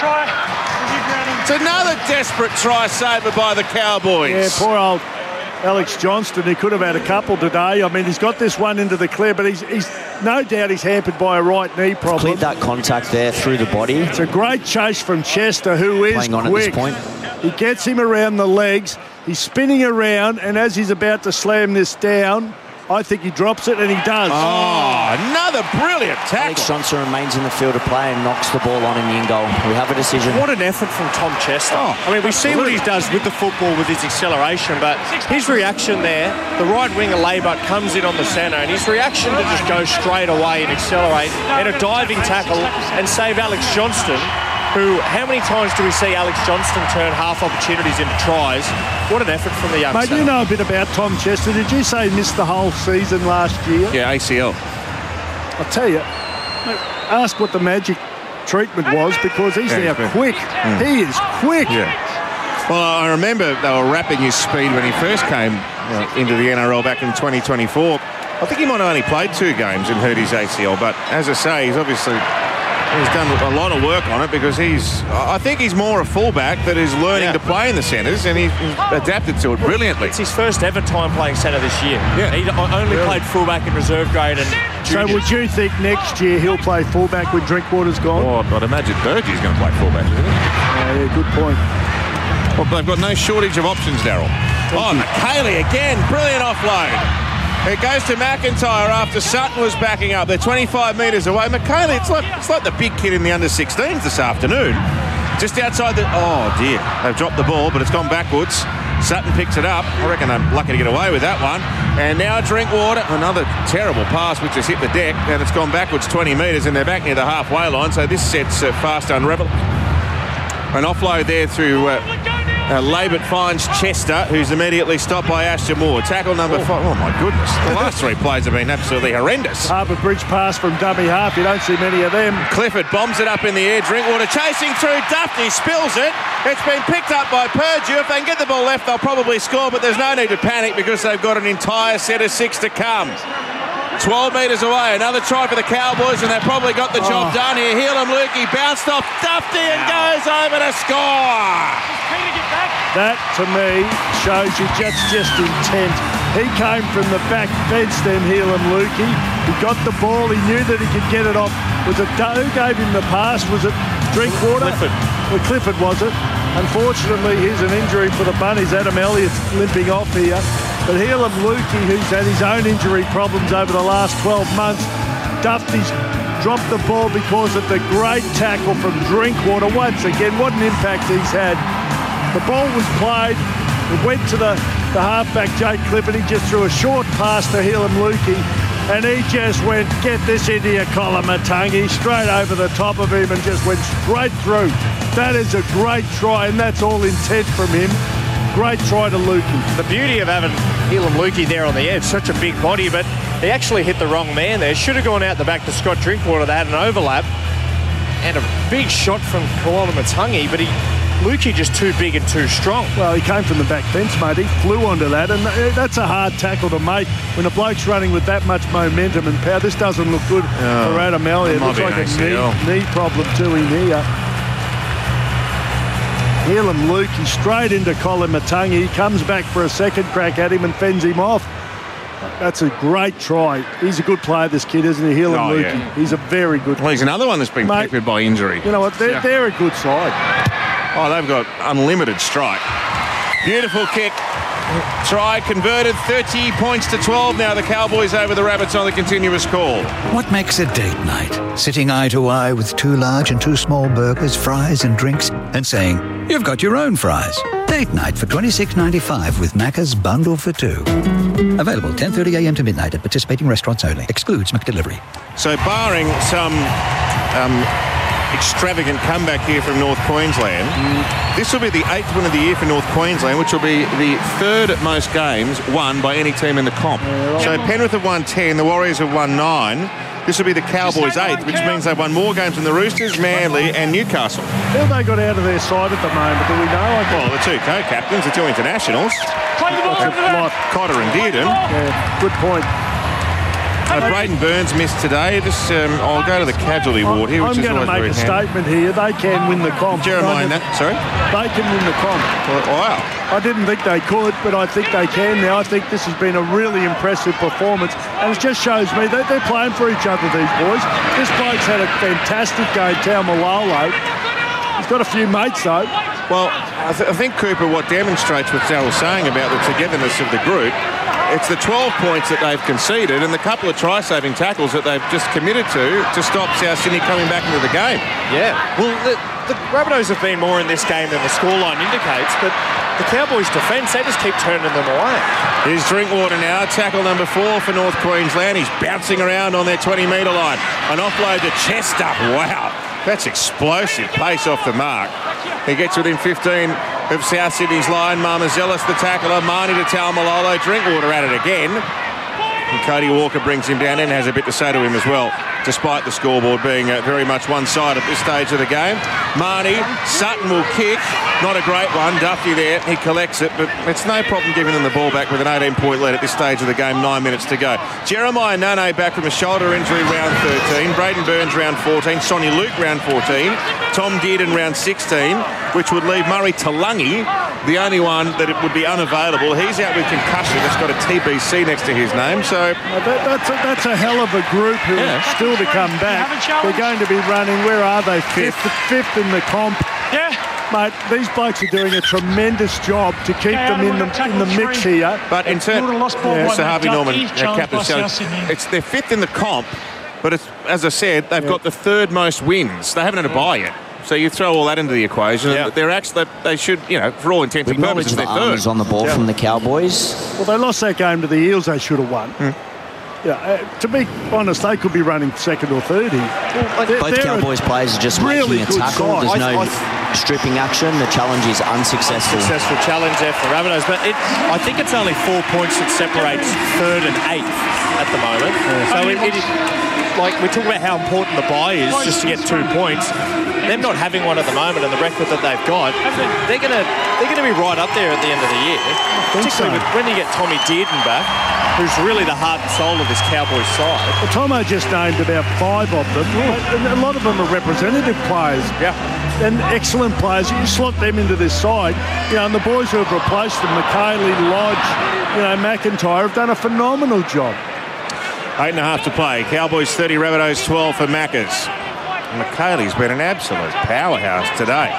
Speaker 2: It's another desperate try saver by the Cowboys.
Speaker 1: Yeah, poor old Alex Johnston. He could have had a couple today. I mean, he's got this one into the clear, but he's, he's no doubt he's hampered by a right knee problem.
Speaker 5: Cleared that contact there through the body.
Speaker 1: It's a great chase from Chester, who is
Speaker 5: playing on
Speaker 1: quick.
Speaker 5: At this point.
Speaker 1: He gets him around the legs. He's spinning around, and as he's about to slam this down, I think he drops it, and he does.
Speaker 2: Oh, another brilliant tackle.
Speaker 5: Alex Johnson remains in the field of play and knocks the ball on in the in goal. We have a decision.
Speaker 3: What an effort from Tom Chester. Oh, I mean, we see what he does with the football with his acceleration, but his reaction there, the right winger Laybut comes in on the centre, and his reaction to just go straight away and accelerate and a diving tackle and save Alex Johnston, who, how many times do we see Alex Johnston turn half opportunities into tries? What an effort from the young
Speaker 1: Mate, you know a bit about Tom Chester. Did you say he missed the whole season last year?
Speaker 2: Yeah, A C L.
Speaker 1: I'll tell you, ask what the magic treatment was, because he's
Speaker 2: yeah,
Speaker 1: now
Speaker 2: he's
Speaker 1: quick.
Speaker 2: Mm.
Speaker 1: He is quick.
Speaker 2: Yeah. Well, I remember they were rapping his speed when he first came uh, into the N R L back in twenty twenty-four. I think he might have only played two games and hurt his A C L, but as I say, he's obviously... He's done a lot of work on it, because he's, I think he's more a fullback that is learning
Speaker 3: yeah.
Speaker 2: to play in the centres, and he's adapted to it brilliantly.
Speaker 3: It's his first ever time playing centre this year.
Speaker 2: Yeah.
Speaker 3: He only really? played fullback in reserve grade and
Speaker 1: juniors. So would you think next year he'll play fullback when Drinkwater's gone?
Speaker 2: Oh, I'd imagine Bergey's going to play fullback, isn't he?
Speaker 1: Oh, yeah, good point.
Speaker 2: Well, they've got no shortage of options, Darryl. Oh, McKaylee again, brilliant offload. It goes to McIntyre after Sutton was backing up. They're twenty-five metres away. McKaylee, it's like it's like the big kid in the under sixteens this afternoon. Just outside the... Oh, dear. They've dropped the ball, but it's gone backwards. Sutton picks it up. I reckon they're lucky to get away with that one. And now Drinkwater. Another terrible pass which has hit the deck, and it's gone backwards twenty metres, and they're back near the halfway line, so this set's uh, fast unravel. An offload there through... Uh, Uh, Laybut finds Chester, who's immediately stopped by Ashton Moore. Tackle number five. Oh, my goodness. The last three plays have been absolutely horrendous.
Speaker 1: Harbour Bridge pass from dummy half. You don't see many of them.
Speaker 2: Clifford bombs it up in the air. Drinkwater chasing through. Duffy spills it. It's been picked up by Purdue. If they can get the ball left, they'll probably score, but there's no need to panic because they've got an entire set of six to come. twelve metres away. Another try for the Cowboys, and they've probably got the job oh. done here. Helam Lukey bounced off Duffy and goes over to score.
Speaker 1: That, to me, shows you just, just intent. He came from the back fence then, Helam Lukey. He got the ball. He knew that he could get it off. Was it who gave him the pass? Was it Drinkwater?
Speaker 3: Clifford.
Speaker 1: Well, Clifford, was it? Unfortunately, here's an injury for the Bunnies. Adam Elliott's limping off here. But Helam Lukey, who's had his own injury problems over the last twelve months, Duffy's dropped the ball because of the great tackle from Drinkwater. Once again, what an impact he's had. The ball was played. It went to the, the halfback, Jake Clifford. He just threw a short pass to Helam Lukey, and he just went, get this into your Koloamatangi, straight over the top of him and just went straight through. That is a great try, and that's all intent from him. Great try to Lukey.
Speaker 3: The beauty of having Helam Lukey there on the edge, such a big body, but he actually hit the wrong man there. Should have gone out the back to Scott Drinkwater. They had an overlap and a big shot from Koloamatangi, but he... Lukey just too big and too strong.
Speaker 1: Well, he came from the back fence, mate. He flew onto that, and that's a hard tackle to make when a bloke's running with that much momentum and power. This doesn't look good oh, for Adam Elliott. It looks like a knee, knee problem to him here. Helam Lukey straight into Koloamatangi. He comes back for a second crack at him and fends him off. That's a great try. He's a good player, this kid, isn't he? Helam
Speaker 2: oh,
Speaker 1: Lukey.
Speaker 2: Yeah.
Speaker 1: He's a very good player.
Speaker 2: Well, he's another one that's been peppered by injury.
Speaker 1: You know what? They're,
Speaker 2: yeah.
Speaker 1: they're a good side.
Speaker 2: Oh, they've got unlimited strike. Beautiful kick Try converted, thirty points to twelve now. The Cowboys over the Rabbits on the continuous call.
Speaker 4: What makes a date night? Sitting eye to eye with two large and two small burgers, fries and drinks, and saying, you've got your own fries. Date night for twenty-six ninety-five with Macca's bundle for two. Available ten thirty a m to midnight at participating restaurants only. Excludes McDelivery.
Speaker 2: So barring some um, extravagant comeback here from North Queensland, mm. this will be the eighth win of the year for North Queensland, which will be the third most games won by any team in the comp. Yeah, right. So Penrith have won ten, the Warriors have won nine. This will be the Cowboys' eighth, which means they've won more games than the Roosters, Manly and Newcastle.
Speaker 1: Who have they got out of their side at the moment? Do we know? I
Speaker 2: well, the two co-captains, the two internationals.
Speaker 6: Play the ball over there.
Speaker 2: Cotter and Dearden.
Speaker 1: Yeah, good point.
Speaker 2: Uh, Braden Burns missed today. Just, um, I'll go to the casualty ward here, which
Speaker 1: I'm
Speaker 2: is
Speaker 1: going to make a
Speaker 2: handy.
Speaker 1: statement here. They can win the comp.
Speaker 2: Jeremiah, that, sorry?
Speaker 1: They can win the comp.
Speaker 2: Well, wow.
Speaker 1: I didn't think they could, but I think they can now. I think this has been a really impressive performance, and it just shows me that they're playing for each other, these boys. This bloke's had a fantastic game, Taumalolo. He's got a few mates, though.
Speaker 2: Well, I, th- I think, Cooper, what demonstrates what Daryl's saying about the togetherness of the group, it's the twelve points that they've conceded and the couple of try-saving tackles that they've just committed to to stop South Sydney coming back into the game.
Speaker 3: Yeah, well, the, the Rabbitohs have been more in this game than the scoreline indicates, but the Cowboys' defence, they just keep turning them away.
Speaker 2: Here's Drinkwater now, tackle number four for North Queensland. He's bouncing around on their twenty-metre line. An offload to Chester. Wow, that's explosive pace off the mark. He gets within fifteen of South Sydney's line. Marmazelis, the tackler. Marnie to Taumalolo. Drinkwater at it again. And Cody Walker brings him down and has a bit to say to him as well, despite the scoreboard being uh, very much one-sided at this stage of the game. Marnie, Sutton will kick. Not a great one. Duffy there. He collects it, but it's no problem giving them the ball back with an eighteen-point lead at this stage of the game. Nine minutes to go. Jeremiah Nane back from a shoulder injury, round thirteen. Braden Burns, round fourteen. Sonny Luke, round fourteen. Tom Dearden, round sixteen, which would leave Murray Talangi, the only one that it would be unavailable. He's out with concussion. It's got a T B C next to his name, so...
Speaker 1: Well, that, that's, a, that's a hell of a group who
Speaker 2: yeah.
Speaker 1: are still to come back. They're going to be running, where are they? Fifth, fifth in the comp.
Speaker 6: Yeah.
Speaker 1: Mate, these blokes are doing a tremendous job to keep okay, them in the in the mix
Speaker 6: three.
Speaker 1: here.
Speaker 2: But in terms...
Speaker 1: Yeah.
Speaker 2: So Harvey Norman, uh, captain, so it's they're fifth in the comp, but it's, as I said, they've yeah. got the third most wins. They haven't had a bye yet. So you throw all that into the equation, yeah. and they're actually they should, you know, for all intents and purposes, they're third.
Speaker 5: On the ball
Speaker 1: yeah.
Speaker 5: from the Cowboys.
Speaker 1: Well, they lost that game to the Eels. They should have won.
Speaker 2: Hmm.
Speaker 1: Yeah, uh, to be honest, they could be running second or third here.
Speaker 5: Well, they're, Both they're Cowboys players are just
Speaker 1: really
Speaker 5: making a tackle.
Speaker 1: Side.
Speaker 5: There's no
Speaker 3: I, I,
Speaker 5: stripping action. The challenge is unsuccessful.
Speaker 3: Unsuccessful challenge there for Rabbitohs, but it, I think it's only four points that separates third and eighth at the moment. Yeah. So it, it is, like we talk about how important the bye is just to get two points. Them not having one at the moment and the record that they've got, they're gonna they're gonna be right up there at the end of the year. Particularly so. with, when you get Tommy Dearden back, who's really the heart and soul of this Cowboys side.
Speaker 1: Well, Tomo just named about five of them, and a lot of them are representative players.
Speaker 3: Yeah.
Speaker 1: And excellent players. You slot them into this side, you know, and the boys who have replaced them, McKaylee, Lodge, you know, McIntyre, have done a phenomenal job.
Speaker 2: Eight and a half to play. Cowboys thirty, Rabbitohs twelve for Maccas. McKaylee's been an absolute powerhouse today.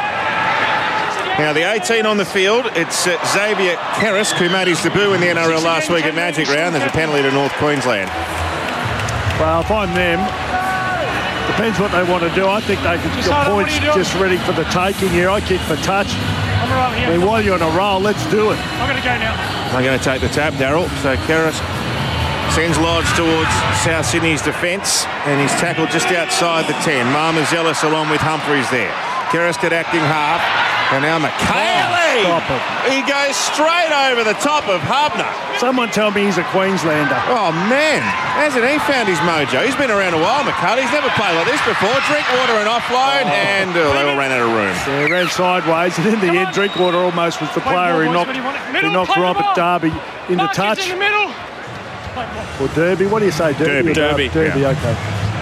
Speaker 2: Now the eighteen on the field, it's uh, Xavier Kerris, who made his debut in the N R L last week at Magic Round. There's a penalty to North Queensland.
Speaker 1: Well, if I'm them, depends what they want to do. I think they could get points just ready for the taking here. I kick for touch. I mean, while you're on a roll, let's do it.
Speaker 6: I'm going to go now.
Speaker 2: I'm going to take the tap, Daryl. So Kerris sends Lodge towards South Sydney's defence, and he's tackled just outside the ten. Marmazelis along with Humphreys there. Kerristed acting half, and now McKaylee.
Speaker 1: Stop it.
Speaker 2: He goes straight over the top of Hubner.
Speaker 1: Someone tell me he's a Queenslander.
Speaker 2: Oh, man. Hasn't he found his mojo? He's been around a while, McKaylee. He's never played like this before. Drinkwater and offload, oh. and uh, they all ran out of room.
Speaker 1: Yeah, ran sideways, and in the end, Drinkwater almost was the player who knocked, who knocked Robert Darby into touch.
Speaker 6: In the middle.
Speaker 1: Or Derby, what do you say? Derby.
Speaker 3: Derby.
Speaker 1: Derby,
Speaker 3: yeah.
Speaker 1: okay.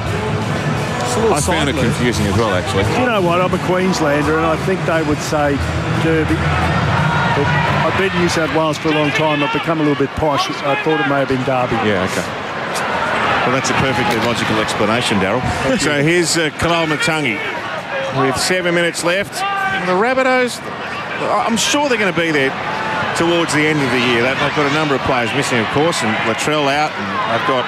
Speaker 2: I found it confusing as well, actually.
Speaker 1: You know what? I'm a Queenslander, and I think they would say Derby. But I've been in New South Wales for a long time. I've become a little bit posh. I thought it may have been Derby.
Speaker 2: Yeah, okay. Well, that's a perfectly logical explanation, Daryl. So here's uh, Kalal Matangi with seven minutes left. The Rabbitohs, I'm sure they're going to be there towards the end of the year. They've got a number of players missing, of course, and Latrell out, and they've got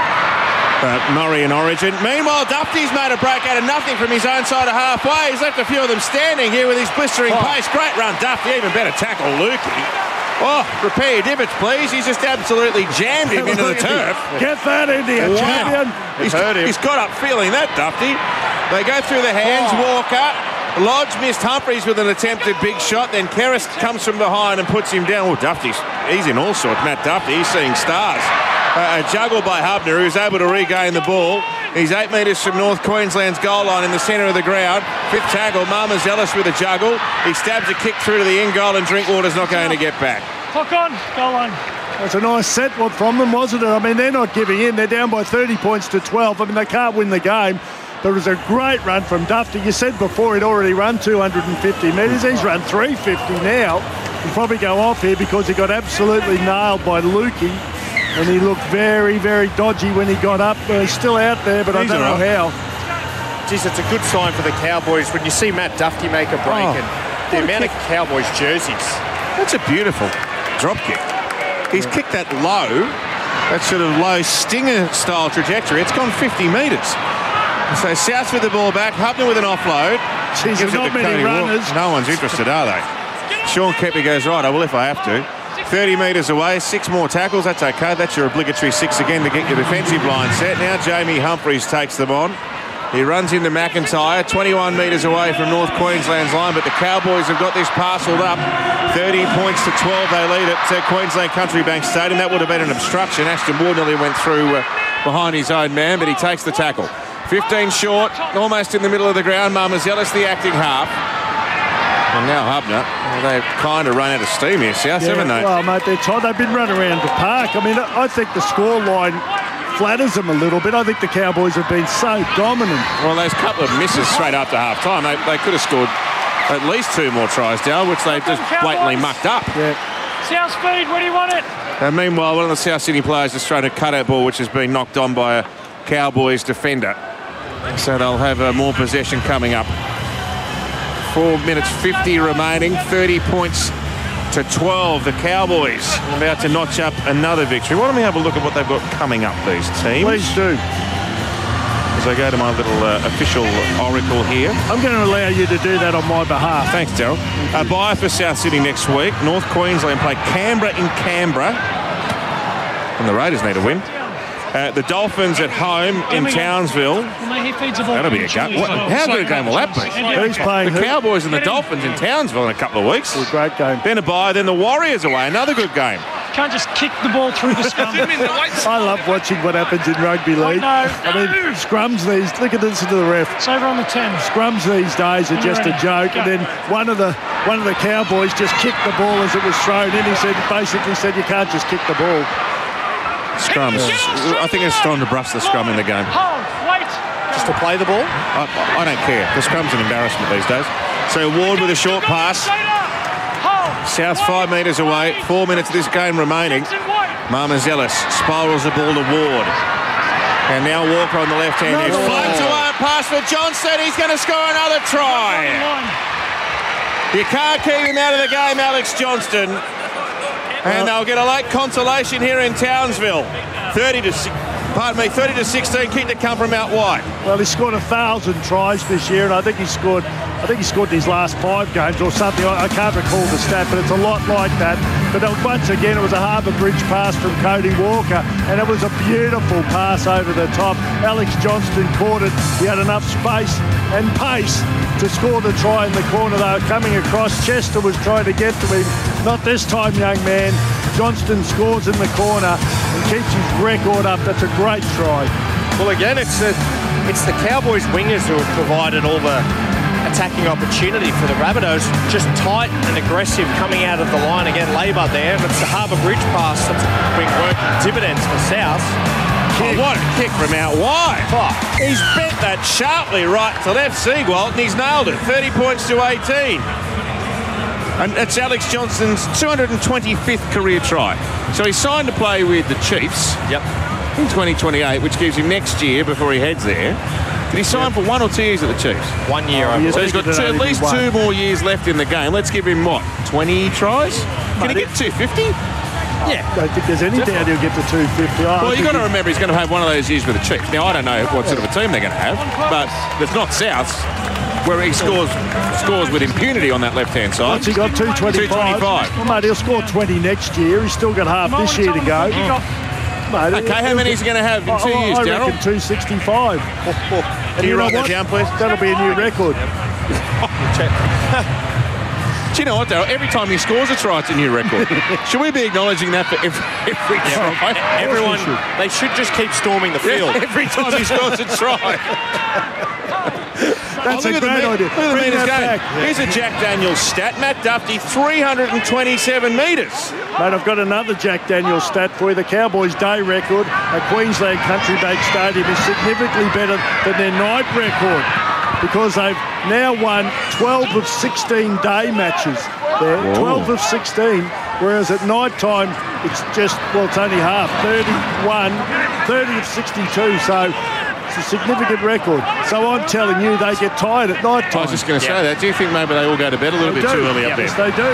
Speaker 2: uh, Murray in Origin. Meanwhile, Dufty's made a break out of nothing from his own side of halfway. He's left a few of them standing here with his blistering oh. pace. Great run, Dufty. Even better tackle, Lukey. Oh, repair your divots, please. He's just absolutely jammed him into the turf.
Speaker 1: Get that into you, wow. champion.
Speaker 2: He's, he's got up feeling that, Dufty. They go through the hands, oh. Walker. Lodge missed Humphreys with an attempted big shot. Then Keris comes from behind and puts him down. Oh, Dufty's, he's in all sorts. Matt Dufty, he's seeing stars. Uh, a juggle by Hubner, who's able to regain the ball. He's eight metres from North Queensland's goal line in the centre of the ground. Fifth tackle, Marmazelis with a juggle. He stabs a kick through to the in goal, and Drinkwater's not going to get back.
Speaker 6: Clock on, goal line.
Speaker 1: That's a nice set one from them, wasn't it? I mean, they're not giving in. They're down by thirty points to twelve. I mean, they can't win the game. But it was a great run from Dufty. You said before he'd already run two hundred fifty metres. He's run three fifty now. He'll probably go off here because he got absolutely nailed by Lukey. And he looked very, very dodgy when he got up. He's still out there, but he's I don't know right. how.
Speaker 3: Geez, it's a good sign for the Cowboys when you see Matt Dufty make a break oh, and the amount kick. of Cowboys jerseys.
Speaker 2: That's a beautiful drop kick. He's yeah. kicked that low, that sort of low stinger-style trajectory. It's gone fifty metres. So South with the ball back, Hubner with an offload.
Speaker 1: Jeez, there's not many runners.
Speaker 2: No one's interested, are they? Sean Kepi goes, right, I will if I have to. thirty metres away, six more tackles, that's okay. That's your obligatory six again to get your defensive line set. Now Jamie Humphreys takes them on. He runs into McIntyre, twenty-one metres away from North Queensland's line, but the Cowboys have got this parcelled up. thirty points to twelve, they lead at uh, Queensland Country Bank Stadium. That would have been an obstruction. Ashton Ward nearly went through uh, behind his own man, but he takes the tackle. fifteen short, almost in the middle of the ground. Marmazelis, the acting half. And now Hubner. Well, they've kind of run out of steam here, South, yeah, haven't they?
Speaker 1: Well, mate, they're tired. They've been running around the park. I mean, I think the scoreline flatters them a little bit. I think the Cowboys have been so dominant.
Speaker 2: Well, those couple of misses straight after half-time, they, they could have scored at least two more tries, Dale, which they just blatantly mucked up.
Speaker 1: Yeah.
Speaker 6: South speed, where do you want it?
Speaker 2: And meanwhile, one of the South Sydney players has thrown a cutout ball, which has been knocked on by a Cowboys defender. So they'll have uh, more possession coming up. Four minutes fifty remaining, thirty points to twelve. The Cowboys about to notch up another victory. Why don't we have a look at what they've got coming up, these teams?
Speaker 1: Please do.
Speaker 2: As I go to my little uh, official oracle here.
Speaker 1: I'm going to allow you to do that on my behalf.
Speaker 2: Thanks, Daryl. A bye for South Sydney next week. North Queensland play Canberra in Canberra. And the Raiders need a win. Uh, the Dolphins at home in Townsville. That'll be a gut. What, how good a game will that be?
Speaker 1: Who's playing
Speaker 2: the
Speaker 1: who?
Speaker 2: Cowboys and the Dolphins in Townsville in a couple of weeks.
Speaker 1: It's a great game.
Speaker 2: Then a bye, then the Warriors away. Another good game.
Speaker 6: Can't just kick the ball through the scrum.
Speaker 1: I love watching what happens in rugby league.
Speaker 6: I,
Speaker 1: I mean, scrums these. Look at this to the ref.
Speaker 6: It's over on the ten.
Speaker 1: Scrums these days are just a joke. And then one of the one of the Cowboys just kicked the ball as it was thrown in. He said basically said you can't just kick the ball.
Speaker 2: Scrums. I think it's time to brush the scrum in the game.
Speaker 6: Hold, wait.
Speaker 3: Just to play the ball?
Speaker 2: I, I don't care. The scrum's an embarrassment these days. So Ward with a short pass. South five metres away. Four minutes of this game remaining. Marmazelis spirals the ball to Ward. And now Walker on the left hand. He's floats away a pass for Johnston. He's going to score another try. You can't keep him out of the game, Alex Johnston. And they'll get a late consolation here in Townsville. thirty to pardon me, thirty to sixteen kick to come from out wide.
Speaker 1: Well, he scored a thousand tries this year, and I think he scored. I think he scored his last five games or something. I, I can't recall the stat, but it's a lot like that. But once again, it was a Harbour Bridge pass from Cody Walker, and it was a beautiful pass over the top. Alex Johnston caught it. He had enough space and pace to score the try in the corner. They were coming across. Chester was trying to get to him. Not this time, young man. Johnston scores in the corner and keeps his record up. That's a great try.
Speaker 3: Well, again, it's the, it's the Cowboys wingers who have provided all the attacking opportunity for the Rabbitohs. Just tight and aggressive coming out of the line. Again, Labour there. And it's the Harbour Bridge pass that's been working dividends for South.
Speaker 2: Oh, what a kick from out wide. Oh, he's bent that sharply right to left, Siegwald, and he's nailed it. thirty points to eighteen. And it's Alex Johnston's two hundred twenty-fifth career try. So he's signed to play with the Chiefs.
Speaker 3: Yep.
Speaker 2: In twenty twenty-eight, which gives him next year, before he heads there, Did he sign for one or two years at the Chiefs?
Speaker 3: One year
Speaker 1: Oh,
Speaker 3: over.
Speaker 1: yes.
Speaker 2: So he's got
Speaker 1: Thinking
Speaker 2: two,
Speaker 1: it
Speaker 2: at least
Speaker 1: only
Speaker 2: two more years left in the game. Let's give him, what, twenty tries? Can he
Speaker 1: Mate,
Speaker 2: get two fifty?
Speaker 1: I don't think there's any doubt he'll get to two fifty.
Speaker 2: Well, you've got to remember he's going to have one of those years with the Chiefs. Now, I don't know what sort of a team they're going to have, but it's not Souths, where he scores scores with impunity on that left-hand side.
Speaker 1: Once he got two twenty-five.
Speaker 2: two twenty-five.
Speaker 1: Well, mate, he'll score twenty next year. He's still got half this year to go. Mate,
Speaker 2: Okay, how many is he going to have in two
Speaker 1: I,
Speaker 2: years,
Speaker 1: I
Speaker 2: Darryl?
Speaker 1: reckon two sixty-five. And
Speaker 2: Can you
Speaker 1: know
Speaker 2: write that
Speaker 1: what?
Speaker 2: down, please?
Speaker 1: That'll be a new record.
Speaker 2: Do you know what, Darryl? Every time he scores a try, it's a new record. Should we be acknowledging that for every, every try?
Speaker 3: Everyone, they should just keep storming the field.
Speaker 2: Every time he scores a try.
Speaker 1: That's
Speaker 2: Oh,
Speaker 1: a
Speaker 2: look at the
Speaker 1: great
Speaker 2: men-
Speaker 1: idea.
Speaker 2: Look at the
Speaker 1: Bring
Speaker 2: men's
Speaker 1: that
Speaker 2: game.
Speaker 1: back.
Speaker 2: Here's a Jack Daniels stat. Matt Duffy, three hundred twenty-seven metres.
Speaker 1: Mate, I've got another Jack Daniels stat for you. The Cowboys' day record at Queensland Country Bank Stadium is significantly better than their night record because they've now won twelve of sixteen day matches there. twelve of sixteen, whereas at night time it's just, well, it's only half. thirty-one, thirty of sixty-two, so it's a significant record. So I'm telling you, they get tired at night
Speaker 2: I
Speaker 1: time.
Speaker 2: was just going to say that. Do you think maybe they all go to bed a little
Speaker 1: They
Speaker 2: bit
Speaker 1: do.
Speaker 2: too early up
Speaker 1: Yes,
Speaker 2: there?
Speaker 1: they do.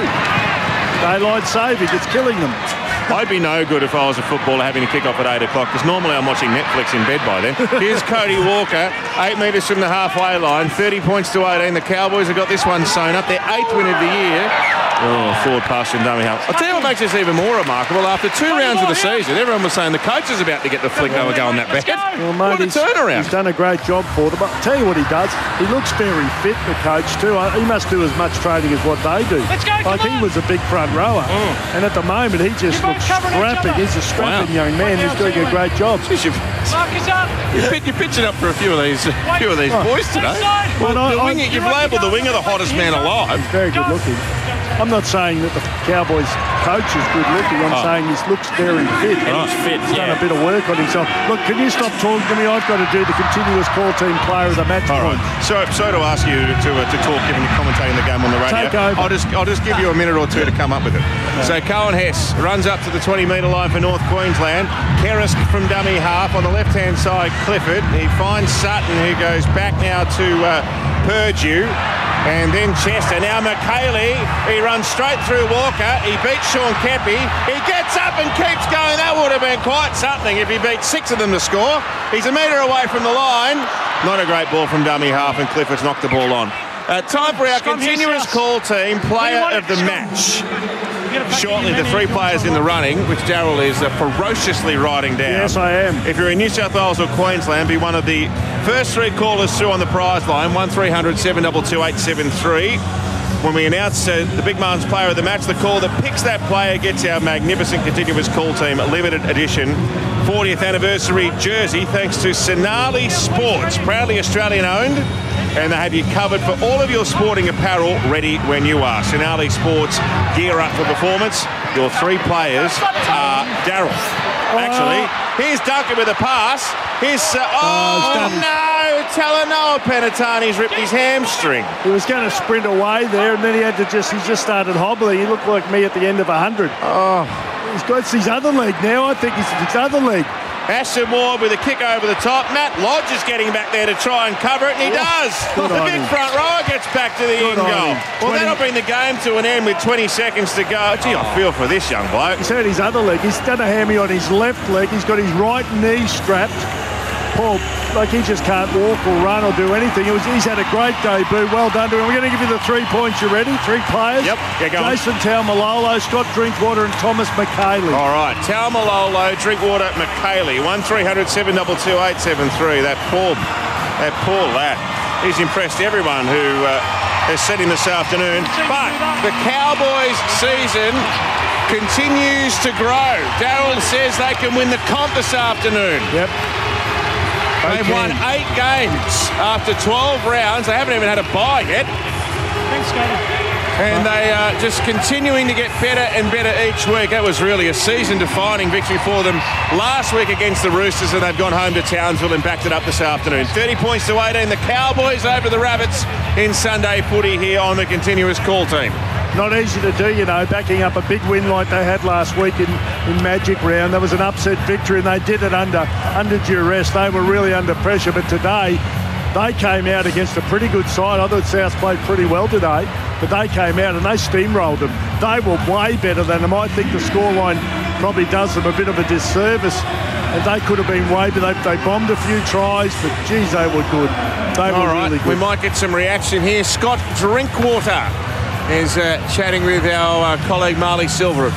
Speaker 1: Daylight saving, it's killing them.
Speaker 2: I'd be no good if I was a footballer having to kick off at eight o'clock because normally I'm watching Netflix in bed by then. Here's Cody Walker, eight metres from the halfway line, thirty points to eighteen. The Cowboys have got this one sewn up, their eighth win of the year. Oh, forward pass from dummy half. I'll tell you what makes this even more remarkable. After two rounds of the season, everyone was saying the coach is about to get the flick they were going that bad.
Speaker 1: Well, mate,
Speaker 2: What a
Speaker 1: he's,
Speaker 2: turnaround.
Speaker 1: he's done a great job for them. But I'll tell you what he does. He looks very fit, the coach, too. Uh, He must do as much training as what they do.
Speaker 6: Let's go, come
Speaker 1: Like, he
Speaker 6: on.
Speaker 1: was a big front rower. And at the moment, he just
Speaker 6: You're both
Speaker 1: looks
Speaker 6: covering each
Speaker 1: strapping.
Speaker 6: other.
Speaker 1: He's a strapping
Speaker 2: Wow.
Speaker 1: young man. He's doing a great job.
Speaker 2: Jeez, you've-
Speaker 6: Mark is up.
Speaker 2: You're, pit- you're pitching up for a few of these, a few of these boys today.
Speaker 6: Inside.
Speaker 2: Well,
Speaker 1: Well, I-
Speaker 2: the
Speaker 1: I-
Speaker 2: winger, you've labelled the winger the hottest man alive.
Speaker 1: Very good looking. I'm not saying that the Cowboys coach is good looking. I'm
Speaker 2: Oh.
Speaker 1: saying he looks very fit.
Speaker 3: And he's fit,
Speaker 1: He's done
Speaker 3: yeah.
Speaker 1: a bit of work on himself. Look, can you stop talking to me? I've got to do the continuous call team player of the match.
Speaker 7: All right. So, so to ask you to uh, to talk, given you're commentating the game on the radio,
Speaker 1: Take over.
Speaker 7: I'll just I'll just give you a minute or two to come up with it.
Speaker 2: So Cohen Hess runs up to the twenty metre line for North Queensland. Kerrisk from dummy half on the left-hand side, Clifford. He finds Sutton, who goes back now to uh, Purdue. And then Chester. Now McKaylee, he runs straight through Walker. He beats Sean Kepi. He gets up and keeps going. That would have been quite something if he beat six of them to score. He's a metre away from the line. Not a great ball from dummy half, and Clifford's knocked the ball on. Uh, time for our
Speaker 6: Scrum here,
Speaker 2: continuous
Speaker 6: South.
Speaker 2: call team player
Speaker 6: want
Speaker 2: of
Speaker 6: it?
Speaker 2: the
Speaker 6: Scrum.
Speaker 2: match.
Speaker 6: You gotta pack
Speaker 2: Shortly,
Speaker 6: your
Speaker 2: the
Speaker 6: men
Speaker 2: three
Speaker 6: in.
Speaker 2: players in the running, which Darryl is uh, ferociously writing down.
Speaker 1: Yes, I am.
Speaker 2: If you're in New South Wales or Queensland, be one of the first three callers through on the prize line, one three hundred seven two two eight seven three. When we announce uh, the Big Man's player of the match, the call that picks that player gets our magnificent continuous call team limited edition fortieth anniversary jersey, thanks to Sonali Sports, proudly Australian owned. And they have you covered for all of your sporting apparel ready when you are. Sonali Sports, gear up for performance. Your three players are Darryl. Actually, here's Duncan with a pass. Here's, uh, oh,
Speaker 1: he's done-
Speaker 2: no, Talanoa Penatani's ripped his hamstring.
Speaker 1: He was going to sprint away there, and then he had to just, he just started hobbling. He looked like me at the end of one hundred.
Speaker 2: Oh.
Speaker 1: He's got his other leg now. I think it's his other leg.
Speaker 2: Ashton Ward with a kick over the top. Matt Lodge is getting back there to try and cover it, and he does.
Speaker 1: Good
Speaker 2: The
Speaker 1: on
Speaker 2: big
Speaker 1: him.
Speaker 2: front rower gets back to the
Speaker 1: Good
Speaker 2: end
Speaker 1: on
Speaker 2: goal.
Speaker 1: him.
Speaker 2: Well,
Speaker 1: twenty
Speaker 2: that'll bring the game to an end with twenty seconds to go. Gee, I feel for this young bloke.
Speaker 1: He's hurt his other leg. He's done a hammy on his left leg. He's got his right knee strapped. Paul, like he just can't walk or run or do anything. It was, he's had a great debut. Well done to him. We're going to give you the three points. You ready? Three players?
Speaker 2: Yep. Get going.
Speaker 1: Jason Taumalolo, Scott Drinkwater and Thomas McKaylee.
Speaker 2: All right, Taumalolo, Drinkwater, McKaylee, one three hundred seven two two eight seven three. That poor, that poor lad. He's impressed everyone who uh, has seen him this afternoon. But the Cowboys' season continues to grow. Darryl says they can win the comp this afternoon.
Speaker 1: Yep.
Speaker 2: They've
Speaker 1: Okay.
Speaker 2: won eight games after twelve rounds. They haven't even had a bye yet.
Speaker 6: Thanks, Scotty.
Speaker 2: And they are just continuing to get better and better each week. That was really a season-defining victory for them last week against the Roosters, and they've gone home to Townsville and backed it up this afternoon. thirty points to eighteen. The Cowboys over the Rabbits in Sunday footy here on the continuous call team.
Speaker 1: Not easy to do, you know, backing up a big win like they had last week in, in Magic Round. There was an upset victory, and they did it under under duress. They were really under pressure, but today they came out against a pretty good side. I thought South played pretty well today, but they came out and they steamrolled them. They were way better than them. I think the scoreline probably does them a bit of a disservice, and they could have been way better. They, they bombed a few tries, but geez, they were good. They
Speaker 2: All
Speaker 1: were
Speaker 2: right,
Speaker 1: really good.
Speaker 2: we might get some reaction here. Scott Drinkwater is uh, chatting with our uh, colleague Marley Silver.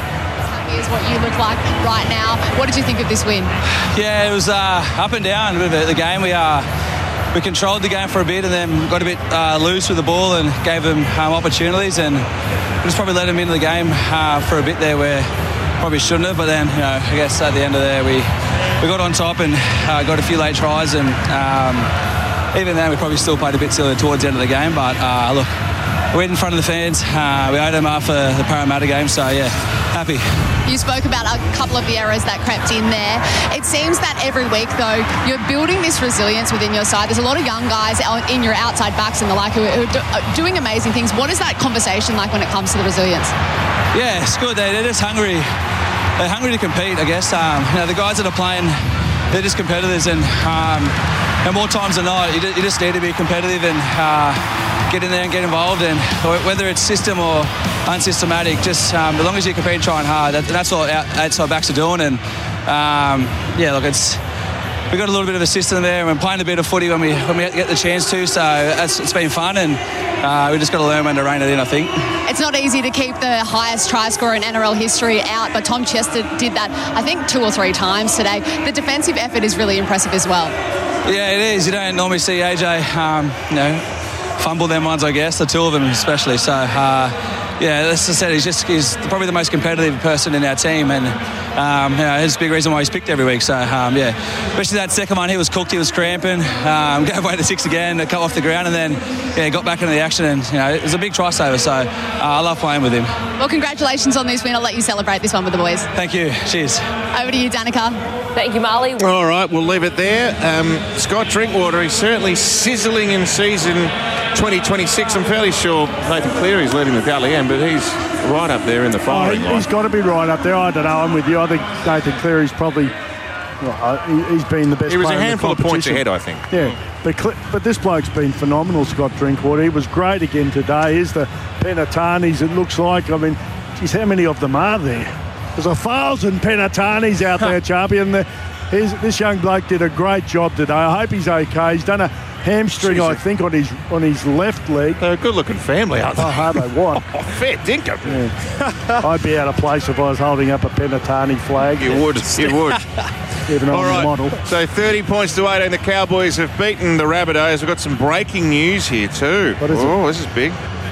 Speaker 8: Is what you look like right now. What did you think of this win?
Speaker 9: Yeah, it was uh, up and down with the, the game. We uh, we controlled the game for a bit and then got a bit uh, loose with the ball and gave them um, opportunities, and we just probably let them into the game uh, for a bit there where probably shouldn't have. But then, you know, I guess at the end of there we we got on top and uh, got a few late tries, and um, even then we probably still played a bit silly towards the end of the game. But uh, look, we're in front of the fans. Uh, we owed them after the Parramatta game, so yeah, happy.
Speaker 8: You spoke about a couple of the errors that crept in there. It seems that every week, though, you're building this resilience within your side. There's a lot of young guys in your outside backs and the like who are doing amazing things. What is that conversation like when it comes to the resilience?
Speaker 9: Yeah, it's good. They're just hungry. They're hungry to compete, I guess. Um, you know, the guys that are playing, they're just competitors, and, um, and more times than not, you just need to be competitive and uh, get in there and get involved, and whether it's system or unsystematic, just um, as long as you compete and trying hard, that, that's what our outside backs are doing. And um, yeah, look, it's we got a little bit of a system there, and we're playing a bit of footy when we when we get the chance to, so it's, it's been fun, and uh, we just got to learn when to rein it in, I think.
Speaker 8: It's not easy to keep the highest try scorer in N R L history out, but Tom Chester did that, I think, two or three times today. The defensive effort is really impressive as well.
Speaker 9: Yeah, it is. You don't normally see A J, um, you know, fumble them ones, I guess, the two of them especially. So, uh, yeah, as I said, he's just he's probably the most competitive person in our team, and um, you know, it's a big reason why he's picked every week. So, um, yeah, especially that second one, he was cooked, he was cramping, um, gave away to six again, cut off the ground, and then yeah, got back into the action, and you know, it was a big try saver. So, uh, I love playing with him.
Speaker 8: Well, congratulations on this win. I'll let you celebrate this one with the boys.
Speaker 9: Thank you. Cheers.
Speaker 8: Over to you, Danica.
Speaker 10: Thank you, Marley.
Speaker 2: All right, we'll leave it there. Um, Scott Drinkwater is certainly sizzling in season twenty twenty-six. I'm fairly sure Nathan Cleary's leading the Dally M, but he's right up there in the firing
Speaker 1: oh, he,
Speaker 2: line.
Speaker 1: He's got to be right up there. I don't know. I'm with you. I think Nathan Cleary's probably well, he, he's been the best.
Speaker 2: He was
Speaker 1: player
Speaker 2: a handful
Speaker 1: in the
Speaker 2: of points
Speaker 1: competition.
Speaker 2: ahead, I think.
Speaker 1: Yeah, but but this bloke's been phenomenal, Scott Drinkwater. He was great again today. Here's the Penatanis. It looks like. I mean, geez, how many of them are there? There's a thousand Penatanis out there, Charby, and the, his, this young bloke did a great job today. I hope he's okay. He's done a hamstring,
Speaker 2: Jeez,
Speaker 1: I think, on his on his left leg.
Speaker 2: They're a good-looking family, aren't they?
Speaker 1: Oh, hard they want.
Speaker 2: Oh, fair dinkum.
Speaker 1: Yeah. I'd be out of place if I was holding up a Penatani flag.
Speaker 2: You would, you would.
Speaker 1: Even though
Speaker 2: All
Speaker 1: I'm
Speaker 2: right,
Speaker 1: the model.
Speaker 2: so thirty points to eighteen. The Cowboys have beaten the Rabbitohs. We've got some breaking news here too.
Speaker 1: What is
Speaker 2: oh,
Speaker 1: it?
Speaker 2: this is big.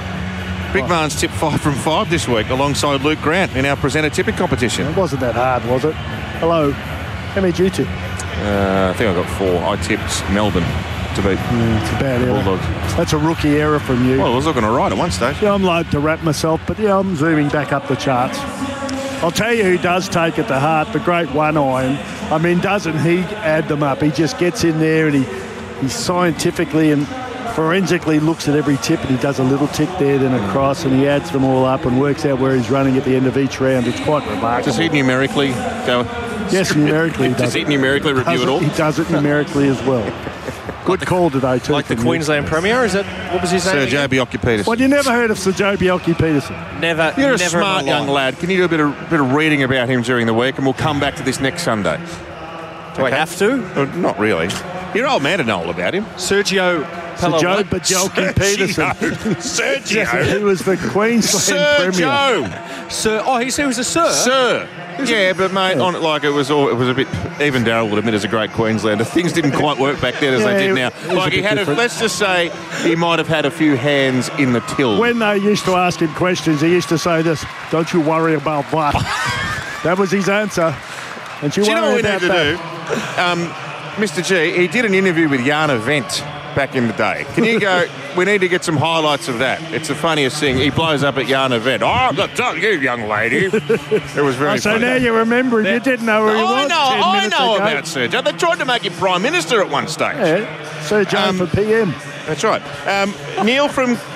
Speaker 2: Big Man's tipped five from five this week alongside Luke Grant in our presenter tipping competition.
Speaker 1: It wasn't that hard, was it? Hello. How many did you tip?
Speaker 2: Uh, I think I got four. I tipped Melbourne to beat
Speaker 1: Yeah, it's a bad error.
Speaker 2: Bulldogs.
Speaker 1: That's a rookie error from you.
Speaker 2: Well, I was looking all right at one stage.
Speaker 1: Yeah, I'm loath to wrap myself, but yeah, I'm zooming back up the charts. I'll tell you who does take it to heart, the great One Iron. I mean, doesn't he add them up? He just gets in there and he, he scientifically and forensically looks at every tip and he does a little tick there, then a cross, and he adds them all up and works out where he's running at the end of each round. It's quite remarkable.
Speaker 2: Does he numerically go?
Speaker 1: Yes, numerically he does.
Speaker 2: Does he numerically review
Speaker 1: does
Speaker 2: it all?
Speaker 1: He does it numerically as well. Good call today too.
Speaker 3: Like the
Speaker 1: from
Speaker 3: Queensland
Speaker 1: you.
Speaker 3: Premier, is that what was his
Speaker 2: Sir
Speaker 3: name?
Speaker 2: Joe
Speaker 3: again?
Speaker 2: Bjelke-Petersen.
Speaker 1: Well, you never heard of Sir Joe Bjelke-Petersen?
Speaker 3: Never.
Speaker 2: You're a
Speaker 3: never
Speaker 2: smart
Speaker 3: in my
Speaker 2: young
Speaker 3: life.
Speaker 2: lad. Can you do a bit of bit of reading about him during the week, and we'll come back to this next Sunday?
Speaker 3: Do I have to?
Speaker 2: Uh, not really. Your old man to know all about him.
Speaker 3: Sergio
Speaker 1: Sir Joe
Speaker 3: Palawan.
Speaker 1: Bjelke-Petersen.
Speaker 2: Sergio.
Speaker 1: He was the Queensland
Speaker 2: Sir
Speaker 1: Premier.
Speaker 2: Joe.
Speaker 3: Sir. Oh, he said he was a sir.
Speaker 2: Sir. Yeah, but mate, on it like it was all, it was a bit. Even Darryl would admit as a great Queenslander, things didn't quite work back then as
Speaker 1: Yeah,
Speaker 2: they did
Speaker 1: it-
Speaker 2: now.
Speaker 1: it was
Speaker 2: Like
Speaker 1: a
Speaker 2: he
Speaker 1: bit
Speaker 2: had, a,
Speaker 1: different.
Speaker 2: let's just say, he might have had a few hands in the till.
Speaker 1: When they used to ask him questions, he used to say this, "Don't you worry about that." That was his answer. And you
Speaker 2: Do you know what
Speaker 1: worry
Speaker 2: we
Speaker 1: about
Speaker 2: need to
Speaker 1: that.
Speaker 2: do? Um, Mister G, he did an interview with Jana Vent back in the day. Can you go, we need to get some highlights of that. It's the funniest thing. He blows up at Jana Vent. Oh, I'm not telling you, young lady. It was very
Speaker 1: Oh, so
Speaker 2: funny.
Speaker 1: now you remember him. You didn't know who he
Speaker 2: I
Speaker 1: was
Speaker 2: know,
Speaker 1: ten
Speaker 2: I
Speaker 1: minutes
Speaker 2: know
Speaker 1: ago.
Speaker 2: about Sergio. They tried to make him Prime Minister at one stage.
Speaker 1: Yeah, Sir Joe
Speaker 2: Um,
Speaker 1: for P M.
Speaker 2: That's right. Um, Neil from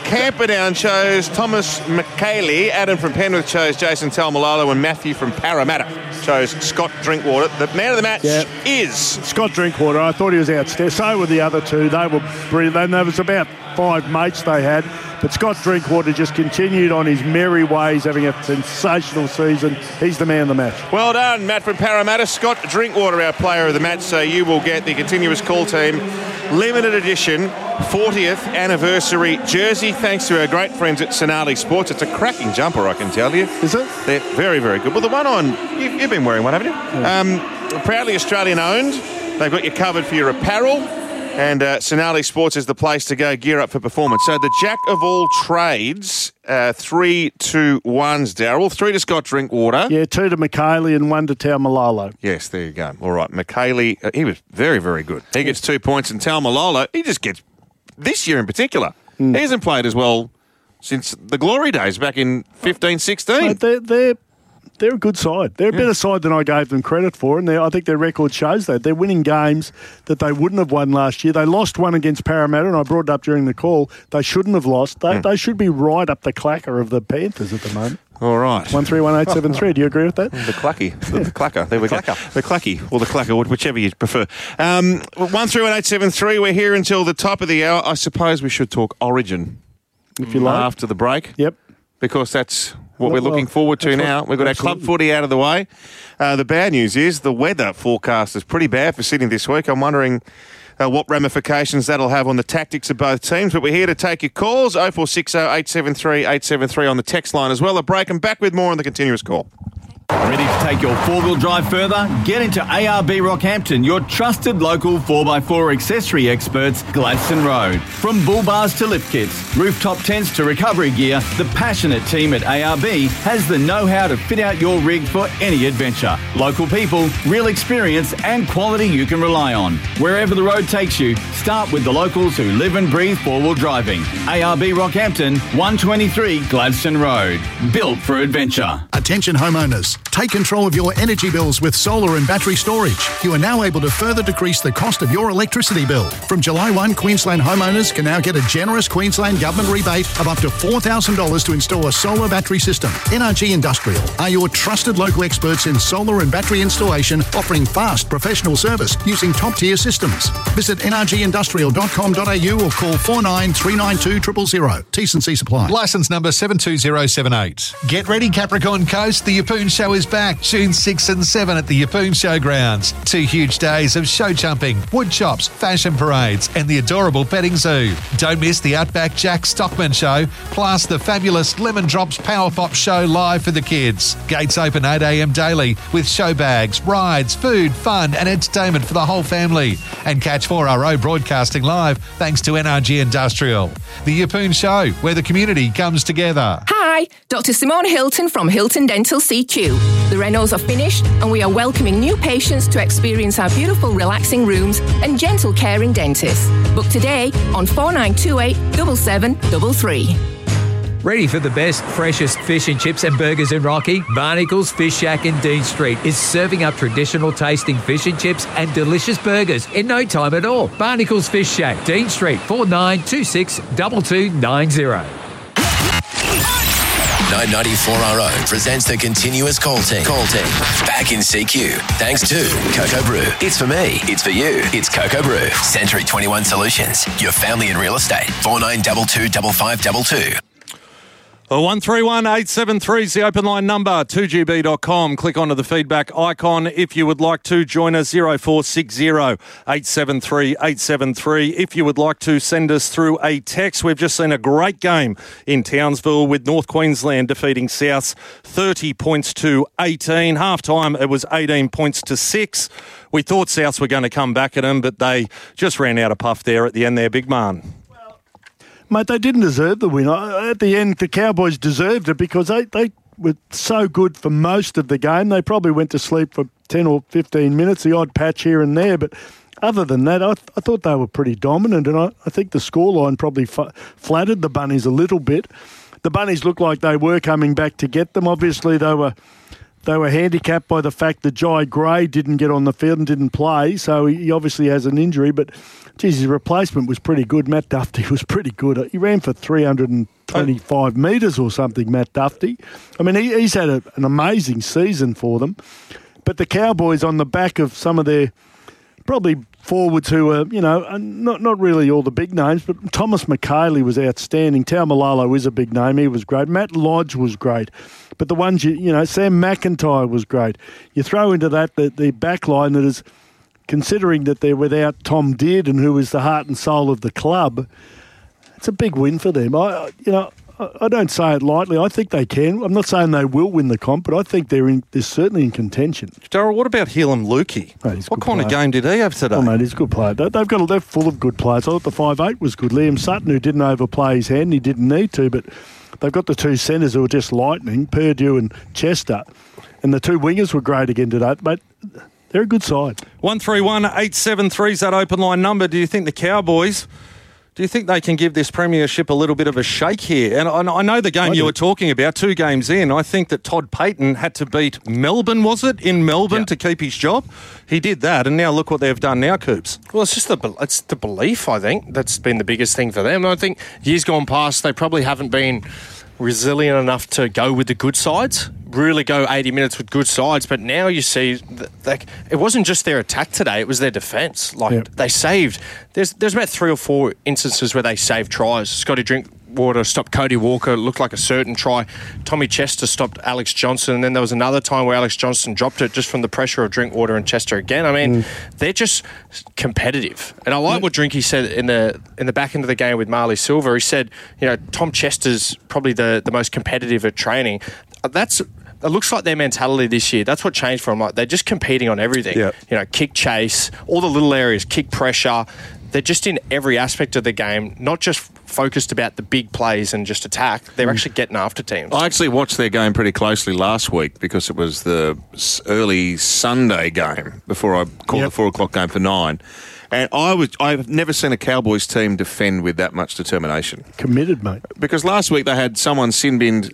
Speaker 2: Camperdown chose Thomas McKaylee. Adam from Penrith chose Jason Taumalolo, and Matthew from Parramatta chose Scott Drinkwater. The man of the match
Speaker 1: Yeah.
Speaker 2: is
Speaker 1: Scott Drinkwater. I thought he was outstanding. So were the other two. They were brilliant. There was about five mates they had. But Scott Drinkwater just continued on his merry ways, having a sensational season. He's the man of the match.
Speaker 2: Well done, Matt from Parramatta. Scott Drinkwater, our player of the match. So you will get the continuous call team limited edition fortieth anniversary jersey, thanks to our great friends at Sonali Sports. It's a cracking jumper, I can tell you.
Speaker 1: Is it?
Speaker 2: They're very, very good. Well, the one on, you've, you've been wearing one, haven't you?
Speaker 1: Yeah.
Speaker 2: Um, proudly Australian owned. They've got you covered for your apparel. And uh, Sonali Sports is the place to go gear up for performance. So the jack of all trades, uh, three, two, ones, Darryl. Three to Scott Drinkwater.
Speaker 1: Yeah, two to McKaylee and one to Taumalolo.
Speaker 2: Yes, there you go. All right, McKaylee, uh, he was very, very good. He gets two points, and Taumalolo, he just gets, this year in particular, mm. he hasn't played as well since the glory days back in fifteen sixteen.
Speaker 1: Mate, they're, they're, they're a good side. They're a yeah. better side than I gave them credit for, and I think their record shows that. They're winning games that they wouldn't have won last year. They lost one against Parramatta, and I brought it up during the call. They shouldn't have lost. They, mm. they should be right up the clacker of the Panthers at the moment.
Speaker 2: All right.
Speaker 1: one three one eight seven three. Do you agree with that?
Speaker 2: The clacky. The, the clacker. There we go. The clacky or the clacker, whichever you prefer. Um, one three one eight seven three. We're here until the top of the hour. I suppose we should talk Origin.
Speaker 1: If you like.
Speaker 2: After the break.
Speaker 1: Yep.
Speaker 2: Because that's what
Speaker 1: well,
Speaker 2: we're looking forward to now.
Speaker 1: Right.
Speaker 2: We've got
Speaker 1: Absolutely.
Speaker 2: our club footy out of the way. Uh, the bad news is the weather forecast is pretty bad for Sydney this week. I'm wondering uh, what ramifications that'll have on the tactics of both teams. But we're here to take your calls. oh four six oh eight seven three eight seven three on the text line as well. A break and back with more on the continuous call.
Speaker 10: Ready to take your four-wheel drive further? Get into A R B Rockhampton, your trusted local four by four accessory experts, Gladstone Road. From bull bars to lift kits, rooftop tents to recovery gear, the passionate team at A R B has the know-how to fit out your rig for any adventure. Local people, real experience and quality you can rely on. Wherever the road takes you, start with the locals who live and breathe four-wheel driving. A R B Rockhampton, one twenty-three Gladstone Road. Built for adventure.
Speaker 11: Attention homeowners. Take control of your energy bills with solar and battery storage. You are now able to further decrease the cost of your electricity bill. From July first, Queensland homeowners can now get a generous Queensland government rebate of up to four thousand dollars to install a solar battery system. N R G Industrial are your trusted local experts in solar and battery installation, offering fast professional service using top-tier systems. Visit n r g industrial dot com dot a u or call four nine three nine two zero zero zero. T's and C's apply.
Speaker 12: Licence number seven two zero seven eight. Get ready, Capricorn Coast. The Yeppoon Show is back June sixth and seventh at the Yeppoon Showgrounds. Two huge days of show jumping, wood chops, fashion parades and the adorable petting zoo. Don't miss the Outback Jack Stockman Show, plus the fabulous Lemon Drops Power Pop Show live for the kids. Gates open eight a m daily with show bags, rides, food, fun and entertainment for the whole family. And catch four R O broadcasting live thanks to N R G Industrial. The Yeppoon Show, where the community comes together.
Speaker 13: Hi, Doctor Simone Hilton from Hilton Dental C Q. The renos are finished and we are welcoming new patients to experience our beautiful relaxing rooms and gentle caring dentists. Book today on four nine two eight, seven seven three three.
Speaker 14: Ready for the best, freshest fish and chips and burgers in Rocky? Barnacles Fish Shack in Dean Street is serving up traditional tasting fish and chips and delicious burgers in no time at all. Barnacles Fish Shack, Dean Street, four nine two six, two two nine zero.
Speaker 15: nine ninety-four R O presents the continuous call team. Call team. Back in C Q. Thanks to Coco Brew. It's for me. It's for you. It's Coco Brew. Century twenty-one Solutions. Your family in real estate. four nine two two five five two two.
Speaker 16: Oh, one three one eight seven three is the open line number, two g b dot com. Click onto the feedback icon if you would like to join us, oh four six oh, eight seven three, eight seven three. If you would like to send us through a text, we've just seen a great game in Townsville with North Queensland defeating Souths thirty points to eighteen. Half time, it was eighteen points to six. We thought Souths were going to come back at them, but they just ran out of puff there at the end there, big man.
Speaker 1: Mate, they didn't deserve the win. At the end, the Cowboys deserved it because they, they were so good for most of the game. They probably went to sleep for ten or fifteen minutes, the odd patch here and there. But other than that, I, th- I thought they were pretty dominant, and I, I think the scoreline probably f- flattered the Bunnies a little bit. The Bunnies looked like they were coming back to get them. Obviously, they were they were handicapped by the fact that Jai Gray didn't get on the field and didn't play, so he obviously has an injury. But, geez, his replacement was pretty good. Matt Duffy was pretty good. He ran for three hundred twenty-five metres or something, Matt Duffy. I mean, he, he's had a, an amazing season for them. But the Cowboys, on the back of some of their probably forwards who are, you know, not not really all the big names, but Thomas McKaylee was outstanding. Taumalolo is a big name. He was great. Matt Lodge was great. But the ones, you you know, Sam McIntyre was great. You throw into that the, the back line that is, considering that they're without Tom Dearden, who is the heart and soul of the club, it's a big win for them. I, you know, I don't say it lightly. I think they can. I'm not saying they will win the comp, but I think they're in, they're certainly in contention.
Speaker 16: Darryl, what about Helam Lukey?
Speaker 1: Mate,
Speaker 16: what kind
Speaker 1: player.
Speaker 16: of game did he have today?
Speaker 1: Oh, mate, he's a good player. They, they've got a, they're full of good players. I thought the five eight was good. Liam Sutton, who didn't overplay his hand, he didn't need to, but they've got the two centres who are just lightning, Purdue and Chester, and the two wingers were great again today. But they're a good side.
Speaker 16: one three one eight seven three is that open line number. Do you think the Cowboys... Do you think they can give this premiership a little bit of a shake here? And I know the game you were talking about, two games in, I think that Todd Payton had to beat Melbourne, was it, in Melbourne yep. to keep his job? He did that, and now look what they've done now, Coops.
Speaker 3: Well, it's just the it's the belief, I think, that's been the biggest thing for them. And I think years gone past, they probably haven't been resilient enough to go with the good sides, really go eighty minutes with good sides. But now you see that, like, it wasn't just their attack today, it was their defence. Like, yep. they saved. There's there's about three or four instances where they saved tries. Scotty Drinkwater stopped Cody Walker, it looked like a certain try. Tommy Chester stopped Alex Johnson, and then there was another time where Alex Johnson dropped it just from the pressure of Drinkwater and Chester again. I mean, mm. they're just competitive. And I like what Drinky said in the in the back end of the game with Marley Silver. He said, you know, Tom Chester's probably the, the most competitive at training. That's... It looks like their mentality this year. That's what changed for them. Like, they're just competing on everything. Yep. You know, kick chase, all the little areas, kick pressure. They're just in every aspect of the game, not just focused about the big plays and just attack. They're mm. actually getting after teams.
Speaker 2: I actually watched their game pretty closely last week because it was the early Sunday game before I called yep. the four o'clock game for nine. And I was, I've never seen a Cowboys team defend with that much determination.
Speaker 1: Committed, mate.
Speaker 2: Because last week they had someone sin-binned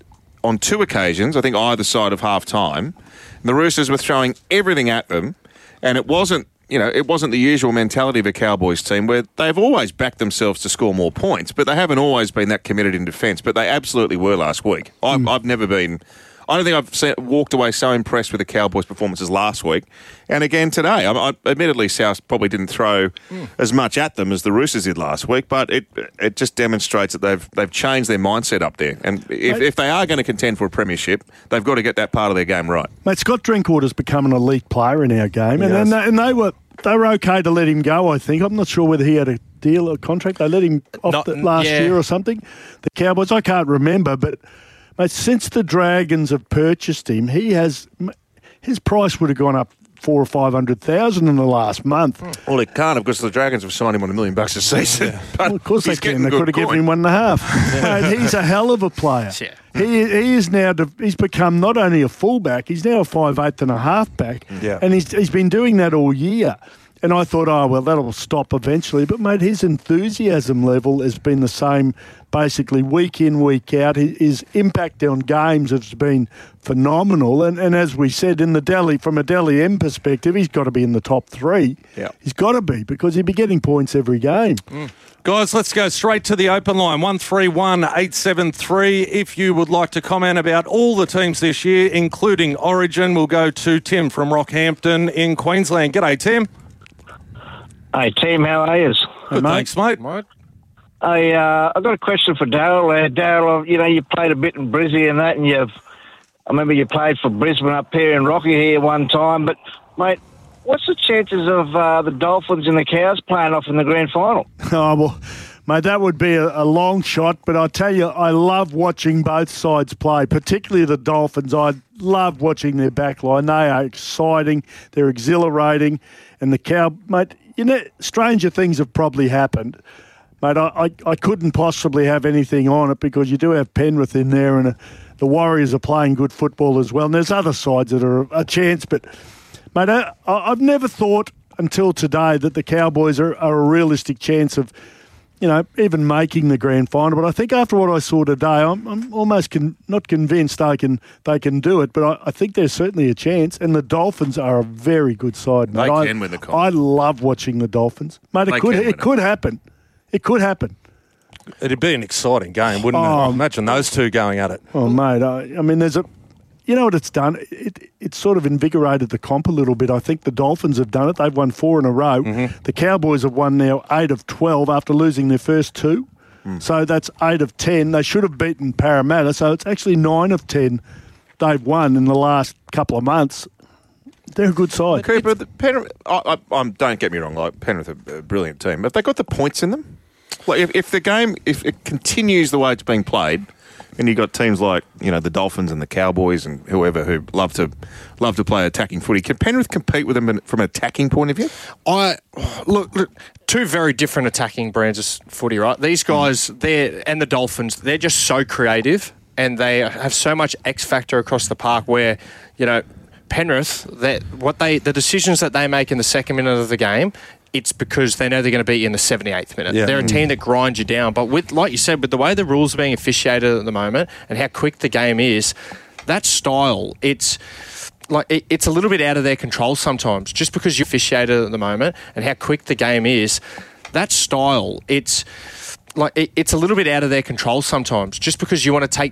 Speaker 2: on two occasions, I think either side of half-time. The Roosters were throwing everything at them, and it wasn't, you know, it wasn't the usual mentality of a Cowboys team where they've always backed themselves to score more points, but they haven't always been that committed in defence. But they absolutely were last week. I've, mm. I've never been... I don't think I've seen, walked away so impressed with the Cowboys' performances last week. And again today. I, I, admittedly, South probably didn't throw mm. as much at them as the Roosters did last week, but it it just demonstrates that they've they've changed their mindset up there. And if, if they are going to contend for a premiership, they've got to get that part of their game right.
Speaker 1: Mate, Scott Drinkwater's become an elite player in our game, and, and, they, and they were they were okay to let him go, I think. I'm not sure whether he had a deal or contract. They let him off not, the, last yeah. year or something. The Cowboys, I can't remember, but... Mate, since the Dragons have purchased him, he has his price would have gone up four or five hundred thousand in the last month.
Speaker 2: Well, it can't because the Dragons have signed him on a million bucks a season. Yeah.
Speaker 1: But well, of course they can. They could have given him one and a half. Mate, he's a hell of a player. Yeah. He he is now he's become not only a fullback, he's now a five eighth and a half back, yeah. and he's he's been doing that all year. And I thought, oh, well, that'll stop eventually. But, mate, his enthusiasm level has been the same basically week in, week out. His impact on games has been phenomenal. And, and as we said, in the Delhi, from a Delhi M perspective, he's got to be in the top three.
Speaker 2: Yeah.
Speaker 1: He's got to be because he'd be getting points every game.
Speaker 16: Mm. Guys, let's go straight to the open line, one three one eight seven three. If you would like to comment about all the teams this year, including Origin, we'll go to Tim from Rockhampton in Queensland. G'day, Tim.
Speaker 17: Hey, team, how are you?
Speaker 16: Good,
Speaker 1: hey,
Speaker 16: thanks, mate.
Speaker 1: mate.
Speaker 17: I, uh, I've got a question for Darryl. Uh, Darryl, you know, you played a bit in Brisbane and that, and you've, I remember you played for Brisbane up here in Rocky here one time, but, mate, what's the chances of uh, the Dolphins and the Cows playing off in the grand final?
Speaker 1: Oh, well, mate, that would be a, a long shot, but I tell you, I love watching both sides play, particularly the Dolphins. I love watching their back line. They are exciting, they're exhilarating, and the Cow, mate, you know, stranger things have probably happened. Mate, I, I, I couldn't possibly have anything on it because you do have Penrith in there and uh, the Warriors are playing good football as well. And there's other sides that are a chance. But, mate, I, I've never thought until today that the Cowboys are, are a realistic chance of, you know, even making the grand final. But I think after what I saw today, I'm, I'm almost con- not convinced they can they can do it. But I, I think there's certainly a chance. And the Dolphins are a very good side.
Speaker 2: They
Speaker 1: mate.
Speaker 2: can
Speaker 1: I,
Speaker 2: win the comp.
Speaker 1: I love watching the Dolphins, mate. It
Speaker 2: They
Speaker 1: could
Speaker 2: can win
Speaker 1: it
Speaker 2: it.
Speaker 1: could happen. It could happen.
Speaker 16: It'd be an exciting game, wouldn't
Speaker 1: Oh.
Speaker 16: it? Imagine those two going at it.
Speaker 1: Oh, mate. I, I mean, there's a. You know what it's done? It it sort of invigorated the comp a little bit. I think the Dolphins have done it. They've won four in a row.
Speaker 16: Mm-hmm.
Speaker 1: The Cowboys have won now eight of twelve after losing their first two.
Speaker 16: Mm.
Speaker 1: So that's eight of ten. They should have beaten Parramatta. So it's actually nine of ten they've won in the last couple of months. They're a good side.
Speaker 2: Cooper, the Penrith, I, I, I'm, don't get me wrong, like Penrith are a brilliant team. Have they got the points in them? Like if, if the game, if it continues the way it's being played, and you've got teams like, you know, the Dolphins and the Cowboys and whoever who love to love to play attacking footy, can Penrith compete with them in- from an attacking point of view?
Speaker 3: I look, look, two very different attacking brands of footy, right? These guys, they're and the Dolphins, they're just so creative and they have so much X factor across the park. Where, you know, Penrith, that what they the decisions that they make in the second minute of the game, it's because they know they're going to be in the seventy-eighth minute.
Speaker 16: Yeah.
Speaker 3: They're a team that grinds you down. But with, like you said, with the way the rules are being officiated at the moment and how quick the game is, that style, it's like it, it's a little bit out of their control sometimes. Just because you officiated at the moment and how quick the game is, that style, it's like it, it's a little bit out of their control sometimes. Just because you want to take